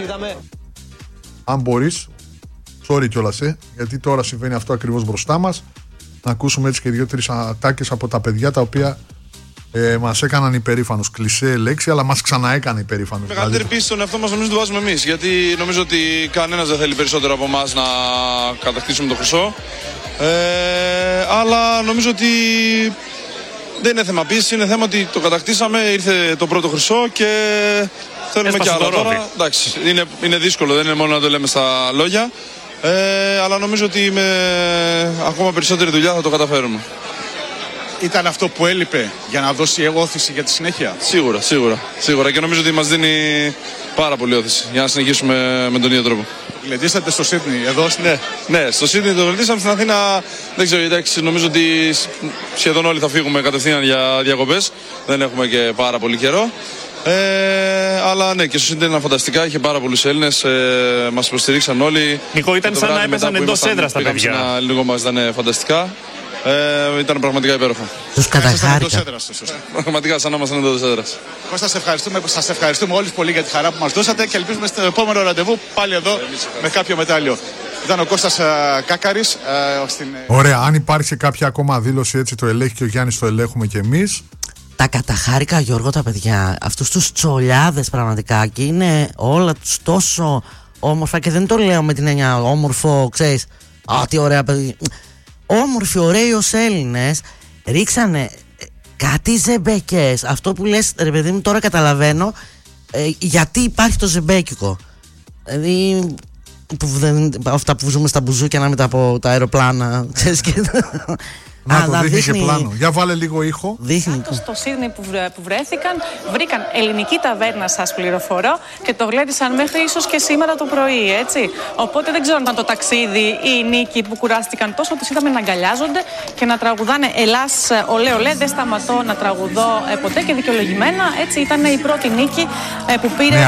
Speaker 2: Αν μπορείς, sorry κιόλας, γιατί τώρα συμβαίνει αυτό ακριβώς μπροστά μας. Να ακούσουμε έτσι και 2-3 ατάκες από τα παιδιά τα οποία μας έκαναν υπερήφανους. Κλισέ λέξη, αλλά μας ξαναέκανε υπερήφανους.
Speaker 20: Μεγαλύτερη πίστη στον εαυτό μας νομίζω το βάζουμε εμείς. Γιατί νομίζω ότι κανένας δεν θέλει περισσότερο από εμάς να κατακτήσουμε το χρυσό. Αλλά νομίζω ότι δεν είναι θέμα πίστη, είναι θέμα ότι το κατακτήσαμε, ήρθε το πρώτο χρυσό και θέλουμε κι άλλο. Τώρα, εντάξει, είναι δύσκολο, δεν είναι μόνο να το λέμε στα λόγια. Αλλά νομίζω ότι με ακόμα περισσότερη δουλειά θα το καταφέρουμε.
Speaker 21: Ήταν αυτό που έλειπε για να δώσει όθηση για τη συνέχεια?
Speaker 20: Σίγουρα και νομίζω ότι μας δίνει πάρα πολύ όθηση για να συνεχίσουμε με τον ίδιο τρόπο.
Speaker 21: Γλεντήσατε στο Σίδνεϊ εδώ?
Speaker 20: Ναι, στο Σίδνεϊ το γλεντήσαμε, στην Αθήνα δεν ξέρω, εντάξει, νομίζω ότι σχεδόν όλοι θα φύγουμε κατευθείαν για διακοπές, δεν έχουμε και πάρα πολύ καιρό. Αλλά ναι, και στο Σίδνεϊ ήταν φανταστικά, είχε πάρα πολλούς Έλληνες, μας υποστηρίξαν όλοι.
Speaker 22: Νικό, ήταν σαν να έπαιζαν εντός έδρας τα παιδιά.
Speaker 20: Ένα ελληνικό μας ήταν φανταστικά. Ήταν πραγματικά υπέροχα.
Speaker 1: Τους καταχάρηκα.
Speaker 20: Πραγματικά σαν να ήμασταν εντός έδρας.
Speaker 21: Κώστα, σας ευχαριστούμε όλους πολύ για τη χαρά που μας δώσατε και ελπίζουμε στο επόμενο ραντεβού πάλι εδώ με κάποιο μετάλλιο. Ήταν ο Κώστας Κάκαρης.
Speaker 2: Ωραία, αν υπάρχει κάποια ακόμα δήλωση, έτσι το ελέγχει και ο Γιάννης, το ελέγχουμε και εμείς.
Speaker 1: Τα καταχάρηκα, Γιώργο, τα παιδιά. Αυτούς τους τσολιάδες πραγματικά, και είναι όλα τους τόσο όμορφα, και δεν το λέω με την έννοια όμορφο, ξέρεις, τι ωραία παιδιά. Όμορφοι, ωραίοι ως Έλληνες, ρίξανε κάτι ζεμπέκες. Αυτό που λες, ρε παιδί μου, τώρα καταλαβαίνω γιατί υπάρχει το ζεμπέκικο. Δηλαδή, αυτά που ζούμε στα μπουζούκια να μετά από τα αεροπλάνα, ξέρεις, και...
Speaker 2: Να το δείχνει και πλάνο. Για βάλε λίγο ήχο.
Speaker 1: Δείχνει.
Speaker 23: Στο Σίδνεϊ που βρέθηκαν, βρήκαν ελληνική ταβέρνα, σας πληροφορώ, και το γλέντισαν μέχρι ίσως και σήμερα το πρωί, έτσι. Οπότε δεν ξέρω αν ήταν το ταξίδι ή η νίκη που κουράστηκαν τόσο, τους είδαμε να αγκαλιάζονται και να τραγουδάνε Ελλάς, ολέ ολέ, δεν σταματώ να τραγουδώ ποτέ, και δικαιολογημένα. Έτσι ήταν η πρώτη νίκη που πήρε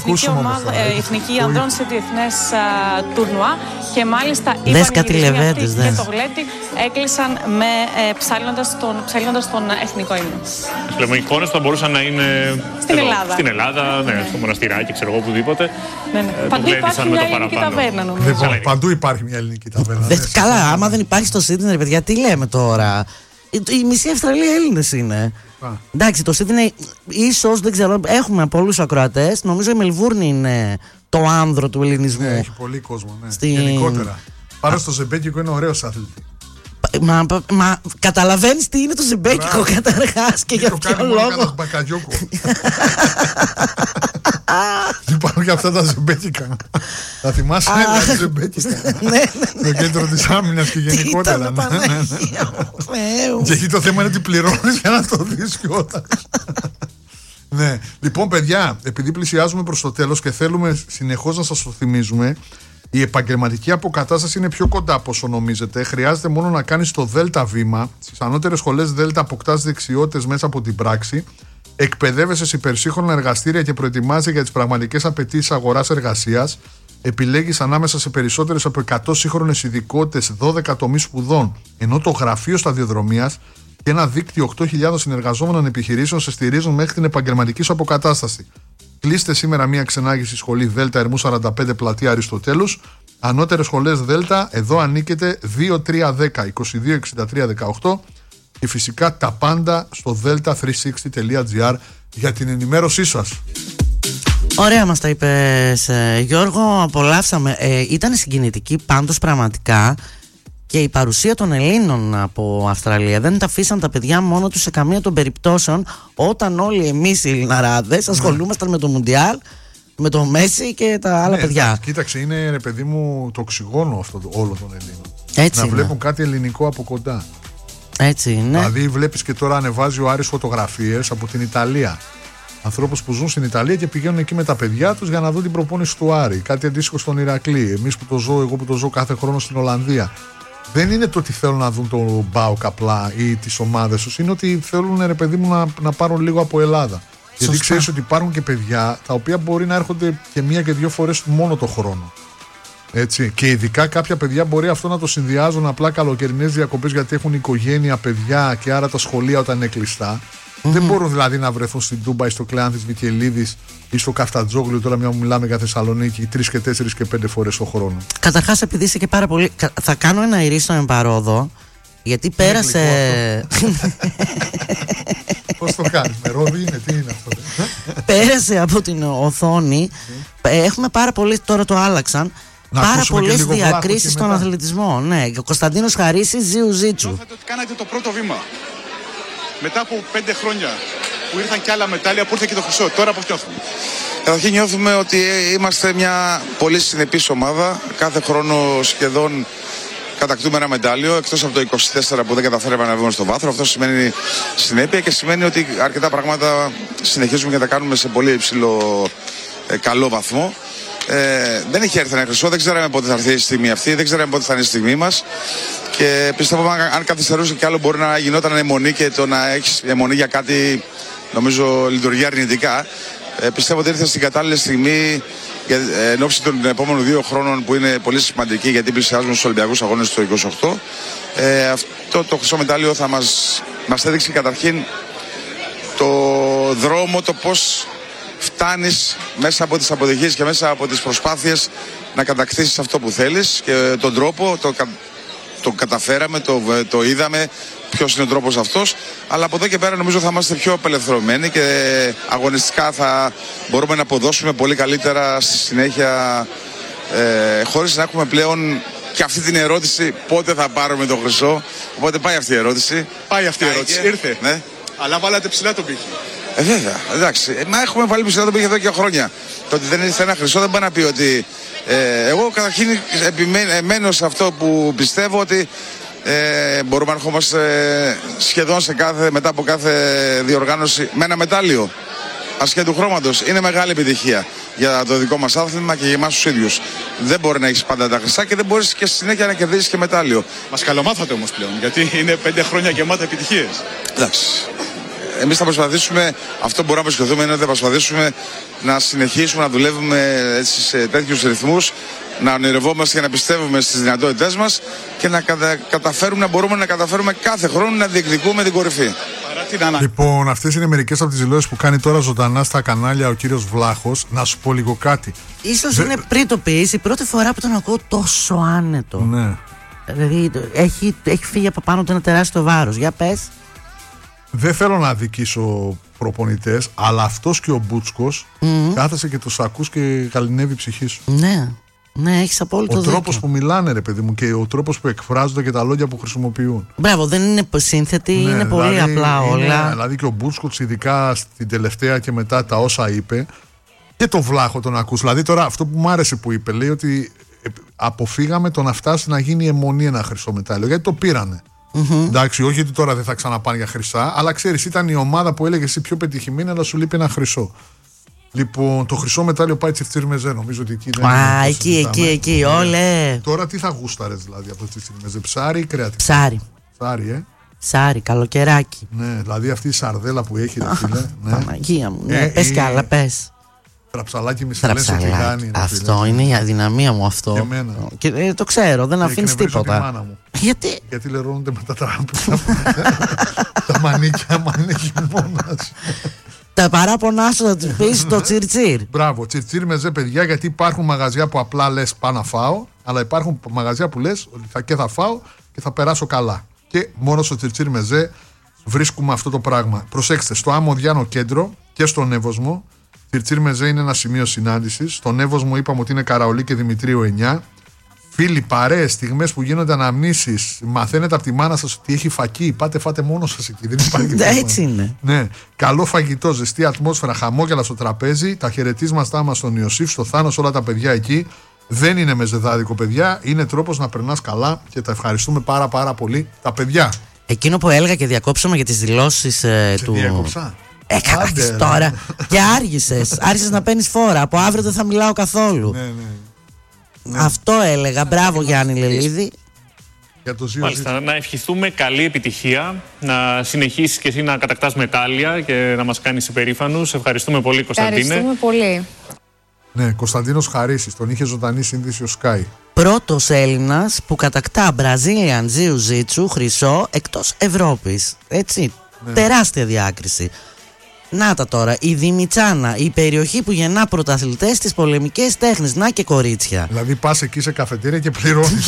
Speaker 23: η εθνική ανδρών σε διεθνές τουρνουά, και μάλιστα οι πανηγυρισμοί και το γλέντι έκλεισαν με ψάλλοντας τον εθνικό ύμνο.
Speaker 22: Λέμε, εικόνες που θα μπορούσαν να είναι
Speaker 23: στην Ελλάδα.
Speaker 22: Στην Ελλάδα, ναι, στο μοναστηράκι, ξέρω εγώ, οπουδήποτε.
Speaker 23: Παντού υπάρχει μια ελληνική ταβέρνα, νομίζω.
Speaker 2: Λοιπόν, παντού υπάρχει μια ελληνική ταβέρνα.
Speaker 1: Καλά, άμα δεν υπάρχει στο Σίδνεϊ, ρε παιδιά, τι λέμε τώρα. Η μισή Αυστραλία Έλληνες είναι. Εντάξει, το Σίδνεϊ, ίσως, δεν ξέρω, έχουμε πολλούς ακροατές. Νομίζω η Μελβούρνη είναι το άνδρο του ελληνισμού.
Speaker 2: Ναι, έχει πολύ κόσμο, ναι. Γενικότερα. Πάρα στο ζεμπέκικο είναι ωραίος αθλητή.
Speaker 1: Μα καταλαβαίνεις τι είναι το ζεμπέκικο καταρχάς και για ποιο λόγο.
Speaker 2: Υπάρχουν και αυτά τα ζεμπέκικα. Θα θυμάσαι τα ζεμπέκικα. Το κέντρο της άμυνας και γενικότερα. Και εκεί το θέμα είναι ότι πληρώνεις για να το δεις κιόλας. Ναι, λοιπόν παιδιά, επειδή πλησιάζουμε προς το τέλος και θέλουμε συνεχώς να σας το θυμίζουμε, η επαγγελματική αποκατάσταση είναι πιο κοντά από όσο νομίζετε. Χρειάζεται μόνο να κάνεις το ΔΕΛΤΑ βήμα. Στις ανώτερες σχολές ΔΕΛΤΑ αποκτάς δεξιότητες μέσα από την πράξη. Εκπαιδεύεσαι σε υπερσύγχρονα εργαστήρια και προετοιμάζεσαι για τις πραγματικές απαιτήσεις αγοράς εργασίας. Επιλέγεις ανάμεσα σε περισσότερες από 100 σύγχρονες ειδικότητες, 12 τομείς σπουδών, ενώ το γραφείο σταδιοδρομίας και ένα δίκτυο 8.000 συνεργαζόμενων επιχειρήσεων σε στηρίζουν μέχρι την επαγγελματική σου αποκατάσταση. Κλείστε σήμερα μία ξενάγηση σχολή ΔΕΛΤΑ Ερμού 45 Πλατεία Αριστοτέλους. Ανώτερες σχολές ΔΕΛΤΑ, εδώ ανήκετε 2310 226318 και φυσικά τα πάντα στο delta360.gr για την ενημέρωσή σας.
Speaker 1: Ωραία μας τα είπες, Γιώργο, απολαύσαμε. Ήταν συγκινητική πάντως πραγματικά και η παρουσία των Ελλήνων από Αυστραλία. Δεν τα αφήσαν τα παιδιά μόνο τους σε καμία των περιπτώσεων, όταν όλοι εμείς οι Ελληναράδες ασχολούμασταν με το Μουντιάλ, με το Μέση και τα άλλα παιδιά.
Speaker 2: Κοίταξε, είναι ρε παιδί μου το οξυγόνο αυτό όλο των Ελλήνων.
Speaker 1: Έτσι
Speaker 2: να
Speaker 1: είναι.
Speaker 2: Βλέπουν κάτι ελληνικό από κοντά.
Speaker 1: Έτσι είναι.
Speaker 2: Δηλαδή βλέπεις και τώρα ανεβάζει ο Άρης φωτογραφίες από την Ιταλία. Ανθρώπους που ζουν στην Ιταλία και πηγαίνουν εκεί με τα παιδιά τους για να δουν την προπόνηση του Άρη. Κάτι αντίστοιχο στον Ηρακλή. Εγώ που το ζω κάθε χρόνο στην Ολλανδία. δεν είναι το ότι θέλουν να δουν το ΜΠΑΟΚ απλά ή τις ομάδες τους, είναι ότι θέλουν, ρε παιδί μου, να πάρουν λίγο από Ελλάδα. Γιατί ξέρεις ότι υπάρχουν και παιδιά τα οποία μπορεί να έρχονται και 1 και 2 φορές μόνο το χρόνο. Έτσι. Και ειδικά κάποια παιδιά μπορεί αυτό να το συνδυάζουν απλά καλοκαιρινές διακοπές, γιατί έχουν οικογένεια, παιδιά, και άρα τα σχολεία όταν είναι κλειστά. Δεν μπορούν δηλαδή να βρεθούν στην Τούμπα ή στο Κλεάνθης Βικελίδης ή στο Καφτατζόγλιο, τώρα μια που μιλάμε για Θεσσαλονίκη, 3 και 4 και 5 φορές το χρόνο.
Speaker 1: Καταρχάς, επειδή είσαι και πάρα πολύ. Θα κάνω ένα ηρίστο εμπαρόδο, γιατί πέρασε.
Speaker 2: Πώς το κάνεις, με ρόδι είναι, τι είναι αυτό?
Speaker 1: Πέρασε από την οθόνη. Έχουμε πάρα πολύ, τώρα το άλλαξαν. Πάρα πολλές διακρίσεις στον αθλητισμό. Ναι, ο Κωνσταντίνος Χαρίσης, Ζίου Ζίτσου.
Speaker 21: Νιώθετε ότι κάνατε το πρώτο βήμα. Μετά από 5 χρόνια που ήρθαν και άλλα μετάλλια, που ήρθε και το χρυσό. Τώρα πώς νιώθουμε?
Speaker 20: Καταρχήν νιώθουμε ότι είμαστε μια πολύ συνεπής ομάδα. Κάθε χρόνο σχεδόν κατακτούμε ένα μετάλλιο, εκτός από το 24 που δεν καταφέραμε να βγούμε στο βάθρο. Αυτό σημαίνει συνέπεια και σημαίνει ότι αρκετά πράγματα συνεχίζουμε και τα κάνουμε σε πολύ υψηλό καλό βαθμό. Δεν έχει έρθει ένα χρυσό, δεν ξέραμε πότε θα έρθει η στιγμή αυτή, δεν ξέραμε πότε θα είναι η στιγμή μας. Και πιστεύω αν καθυστερούσε κι άλλο μπορεί να γινόταν αιμονή, και το να έχεις αιμονή για κάτι νομίζω λειτουργεί αρνητικά. Πιστεύω ότι ήρθε στην κατάλληλη στιγμή εν ώψη των επόμενων 2 χρόνων που είναι πολύ σημαντική, γιατί πλησιάζουμε στους Ολυμπιακούς Αγώνες το 28. Αυτό το χρυσό μετάλλιο θα μας έδειξε καταρχήν το δρόμο, το πώς φτάνεις μέσα από τις αποτυχίες και μέσα από τις προσπάθειες να κατακτήσεις αυτό που θέλεις, και τον τρόπο το καταφέραμε, το είδαμε ποιος είναι ο τρόπος αυτός, αλλά από εδώ και πέρα νομίζω θα είμαστε πιο απελευθερωμένοι και αγωνιστικά θα μπορούμε να αποδώσουμε πολύ καλύτερα στη συνέχεια, χωρίς να έχουμε πλέον και αυτή την ερώτηση πότε θα πάρουμε το χρυσό. Οπότε πάει αυτή η ερώτηση.
Speaker 21: Πάει αυτή η ερώτηση, ήρθε. Ναι. Αλλά βάλατε ψηλά τον πύχη.
Speaker 20: Βέβαια, εντάξει. Μα έχουμε βάλει ψηλά τον πύχη εδώ και χρόνια. Το ότι δεν ήρθε ένα χρυσό δεν πάει να πει ότι. Εγώ καταρχήν επιμένω σε αυτό που πιστεύω, ότι μπορούμε να ερχόμαστε σχεδόν μετά από κάθε διοργάνωση με ένα μετάλλιο ασχέτου χρώματος. Είναι μεγάλη επιτυχία για το δικό μας άθλημα και για εμάς τους ίδιους. Δεν μπορεί να έχεις πάντα τα χρυσά και δεν μπορείς και στη συνέχεια να κερδίσεις και μετάλλιο.
Speaker 21: Μας καλομάθατε όμως πλέον, γιατί είναι 5 χρόνια γεμάτα επιτυχίες.
Speaker 20: Εντάξει. Εμείς θα προσπαθήσουμε, αυτό που μπορούμε να προσχεθούμε είναι ότι θα προσπαθήσουμε να συνεχίσουμε να δουλεύουμε έτσι σε τέτοιους ρυθμούς, να ονειρευόμαστε και να πιστεύουμε στις δυνατότητές μας και να μπορούμε να καταφέρουμε κάθε χρόνο να διεκδικούμε την κορυφή.
Speaker 2: Λοιπόν, αυτές είναι μερικές από τις δηλώσεις που κάνει τώρα ζωντανά στα κανάλια ο κύριος Βλάχος. Να σου πω λίγο κάτι.
Speaker 1: Ίσως είναι πριν το πεις, η πρώτη φορά που τον ακούω τόσο άνετο.
Speaker 2: Ναι.
Speaker 1: Δηλαδή έχει φύγει από πάνω του ένα τεράστιο βάρος. Για πες.
Speaker 2: Δεν θέλω να αδικήσω προπονητές, αλλά αυτός και ο Μπούτσκος κάθεσε και τους ακούς και γαληνεύει η ψυχή σου.
Speaker 1: Ναι, έχεις απόλυτο δίκιο.
Speaker 2: Ο τρόπος που μιλάνε, ρε παιδί μου, και ο τρόπος που εκφράζονται και τα λόγια που χρησιμοποιούν.
Speaker 1: Μπράβο, δεν είναι σύνθετη, είναι πολύ απλά όλα.
Speaker 2: Δηλαδή και ο Μπούτσκος, ειδικά στην τελευταία και μετά τα όσα είπε, και το Βλάχο τον ακούς. Δηλαδή τώρα αυτό που μου άρεσε που είπε, λέει ότι αποφύγαμε το να φτάσει να γίνει αιμονή ένα χρυσό μετάλλιο, γιατί το πήρανε. Εντάξει, όχι ότι τώρα δεν θα ξαναπάνε για χρυσά, αλλά ξέρεις, ήταν η ομάδα που έλεγε εσύ πιο πετυχημένη, αλλά σου λείπει ένα χρυσό. Λοιπόν, το χρυσό μετάλλιο πάει Τσιφτσίρ Μεζέ, νομίζω ότι εκεί δεν είναι.
Speaker 1: Εκεί, όλε.
Speaker 2: Τώρα τι θα γούσταρες δηλαδή από το Τσιφτσίρ Μεζέ, ψάρι ή κρεατικό?
Speaker 1: Ψάρι. Ψάρι, καλοκαιράκι.
Speaker 2: Ναι, δηλαδή αυτή η σαρδέλα που έχει, ρε φίλε.
Speaker 1: Παναγία μου, ναι. Πες κι άλλα, πες.
Speaker 2: Τραψαλάκι μισελές τηγάνι.
Speaker 1: Αυτό είναι η αδυναμία μου αυτό.
Speaker 2: Και εμένα.
Speaker 1: Και το ξέρω, δεν αφήνεις τίποτα.
Speaker 2: Τη μάνα μου.
Speaker 1: Γιατί
Speaker 2: λερώνονται μετά τα μανίκια, άμα είναι χειμώνας.
Speaker 1: Τα παράπονά σου θα τους πεις το τσιρτσίρ.
Speaker 2: Μπράβο, Τσιφτσίρ Μεζέ, παιδιά, γιατί υπάρχουν μαγαζιά που απλά λες πάω να φάω, αλλά υπάρχουν μαγαζιά που λες και θα φάω και θα περάσω καλά. Και μόνο στο Τσιφτσίρ Μεζέ βρίσκουμε αυτό το πράγμα. Προσέξτε, στο Άμμο Διάνο κέντρο και στον Εύωσμο, Τσιφτσίρ Μεζέ είναι ένα σημείο συνάντησης. Στον Εύωσμο είπαμε ότι είναι Καραολί και Δημητρίου 9. Φίλοι, παρέες, στιγμές που γίνονται αναμνήσεις, μαθαίνετε από τη μάνα σας ότι έχει φακή. Πάτε, φάτε μόνο σας εκεί. Δεν υπάρχει
Speaker 1: έτσι είναι.
Speaker 2: Ναι. Καλό φαγητό, ζεστή ατμόσφαιρα, χαμόγελα στο τραπέζι. Τα χαιρετίσματά μας στον Ιωσήφ, στο Θάνος, όλα τα παιδιά εκεί. Δεν είναι μεζεδάδικο, παιδιά. Είναι τρόπος να περνάς καλά και τα ευχαριστούμε πάρα πολύ τα παιδιά.
Speaker 1: Εκείνο που έλεγα και διακόψαμε για τις δηλώσεις του.
Speaker 2: Διάκοψα.
Speaker 1: Έκανες τώρα. Και άργησες. Άρχισες να παίρνεις φόρα. Από αύριο δεν θα μιλάω καθόλου.
Speaker 2: Ναι.
Speaker 1: Αυτό έλεγα. Μπράβο, Γιάννη Λελίδη.
Speaker 2: Για το
Speaker 22: Μάλιστα, να ευχηθούμε καλή επιτυχία, να συνεχίσεις και εσύ να κατακτάς μετάλλια και να μας κάνεις υπερήφανους. Ευχαριστούμε πολύ, Κωνσταντίνε.
Speaker 4: Ευχαριστούμε πολύ.
Speaker 2: Ναι, Κωνσταντίνος Χαρίσης, τον είχε ζωντανή σύνδεση ο Sky.
Speaker 1: Πρώτος Έλληνας που κατακτά Brazilian Jiu-Jitsu χρυσό εκτός Ευρώπης. Έτσι, τεράστια διάκριση. Να τα τώρα, η Δημητσάνα, η περιοχή που γεννά πρωταθλητές στις πολεμικές τέχνες. Να και κορίτσια.
Speaker 2: Δηλαδή πας εκεί σε καφετήρια και πληρώνεις.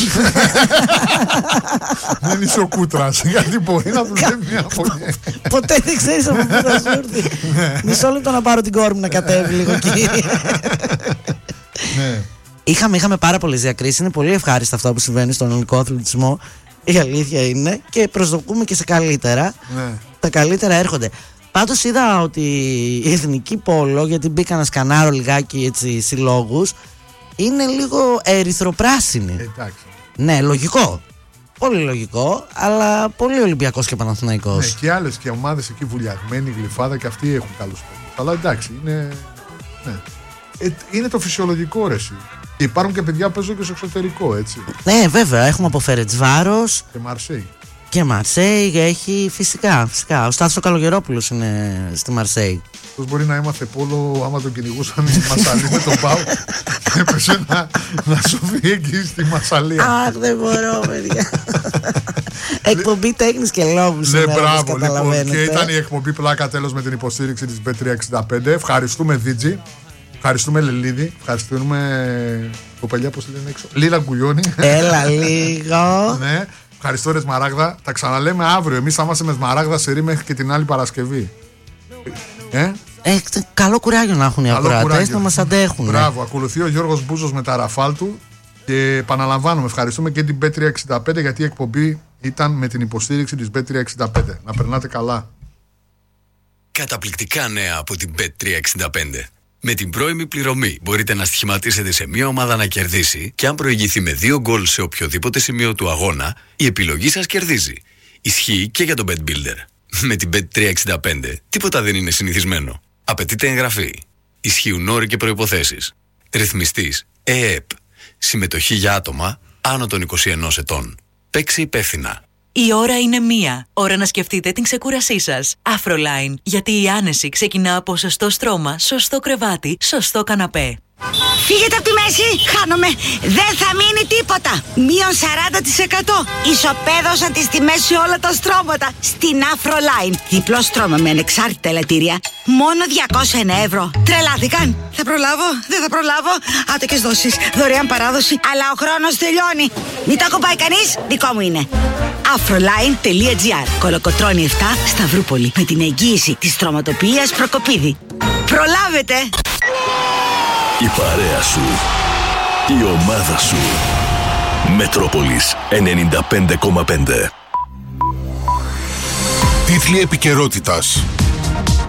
Speaker 2: Δεν είσαι ο Κούτρας, γιατί μπορεί να δουλεύει μια φωνή.
Speaker 1: Ποτέ δεν ξέρεις από πού θα σου έρθει. Μισό λεπτό να πάρω την κόρη μου να κατέβει λίγο, κύριε. Είχαμε πάρα πολλές διακρίσεις. Είναι πολύ ευχάριστα αυτά που συμβαίνει στον ελληνικό αθλητισμό. Η αλήθεια είναι. Και προσδοκούμε και σε καλύτερα. Τα καλύτερα έρχονται. Πάντως είδα ότι η εθνική πόλο, γιατί μπήκα να σκανάρω λιγάκι έτσι συλλόγους, είναι λίγο ερυθροπράσινη.
Speaker 2: Εντάξει.
Speaker 1: Ναι, λογικό. Πολύ λογικό, αλλά πολύ Ολυμπιακός και Παναθηναϊκός.
Speaker 2: Ναι, και άλλες και ομάδες εκεί βουλιαγμένοι, Γλυφάδα, και αυτοί έχουν καλούς παίκτες. Αλλά εντάξει, είναι. Ναι. Είναι το φυσιολογικό ρε εσύ. Και υπάρχουν και παιδιά που παίζουν και στο εξωτερικό, έτσι.
Speaker 1: Ναι, βέβαια, έχουμε από Φερετσβάρος.
Speaker 2: Και Μαρσέη.
Speaker 1: Και Μαρσέη έχει φυσικά. Ο Στάθος ο Καλογερόπουλος είναι στη Μαρσέη.
Speaker 2: Πώς μπορεί να έμαθε πόλο άμα τον κυνηγούσαν οι Μασαλοί με τον Πάο και έπεσε να σωθεί εκεί στη Μασαλία.
Speaker 1: Αχ, δεν μπορώ, παιδιά. Εκπομπή τέχνης και λόγου.
Speaker 2: Ναι, μπράβο, λοιπόν. Και ήταν η εκπομπή πλάκα τέλος με την υποστήριξη της Bet365. Ευχαριστούμε Δίτζη. Ευχαριστούμε Λελίδη. Ευχαριστούμε κοπελιά, πώς τη λένε έξω. Λίλα Γκουλιώνη.
Speaker 1: Έλα λίγο.
Speaker 2: Ναι. Ευχαριστώ ρε Σμαράγδα. Τα ξαναλέμε αύριο. Εμείς θα είμαστε με Σμαράγδα σε μέχρι και την άλλη Παρασκευή.
Speaker 1: Καλό κουράγιο να έχουν οι ακροατές, να μας αντέχουν.
Speaker 2: Μπράβο. Ακολουθεί ο Γιώργος Μπούζος με τα ραφάλ του. Και επαναλαμβάνουμε, ευχαριστούμε και την Bet365 γιατί η εκπομπή ήταν με την υποστήριξη της Bet365. Να περνάτε καλά.
Speaker 5: Καταπληκτικά νέα από την Bet365. Με την πρώιμη πληρωμή μπορείτε να στοιχηματίσετε σε μια ομάδα να κερδίσει και αν προηγηθεί με 2 γκολ σε οποιοδήποτε σημείο του αγώνα, η επιλογή σας κερδίζει. Ισχύει και για τον Bet Builder. Με την Bet365 τίποτα δεν είναι συνηθισμένο. Απαιτείται εγγραφή. Ισχύουν όροι και προϋποθέσεις. Ρυθμιστής ΕΕΠ. Συμμετοχή για άτομα άνω των 21 ετών. Παίξε υπεύθυνα.
Speaker 6: Η ώρα είναι 1. Ώρα να σκεφτείτε την ξεκούρασή σας. Afroline. Γιατί η άνεση ξεκινά από σωστό στρώμα, σωστό κρεβάτι, σωστό καναπέ.
Speaker 24: Φύγετε από τη μέση, χάνομαι. Δεν θα μείνει τίποτα. Μείον 40%. Ισοπαίδωσαν τις τιμές σε όλα τα στρώματα. Στην Afroline. Διπλό στρώμα με ανεξάρτητα ελαττήρια. Μόνο 201 ευρώ. Τρελάθηκαν. Θα προλάβω, δεν θα προλάβω. Άτοκες δόσεις, δωρεάν παράδοση. Αλλά ο χρόνος τελειώνει. Μην το ακουμπάει κανείς, δικό μου είναι. Afroline.gr. Κολοκοτρώνη 7, Σταυρούπολη. Με την εγγύηση της στρωματοποιίας Προκοπίδη. Προλάβετε.
Speaker 12: Η παρέα σου. Η ομάδα σου. Μετρόπολης 95,5.
Speaker 16: Τίτλοι επικαιρότητας.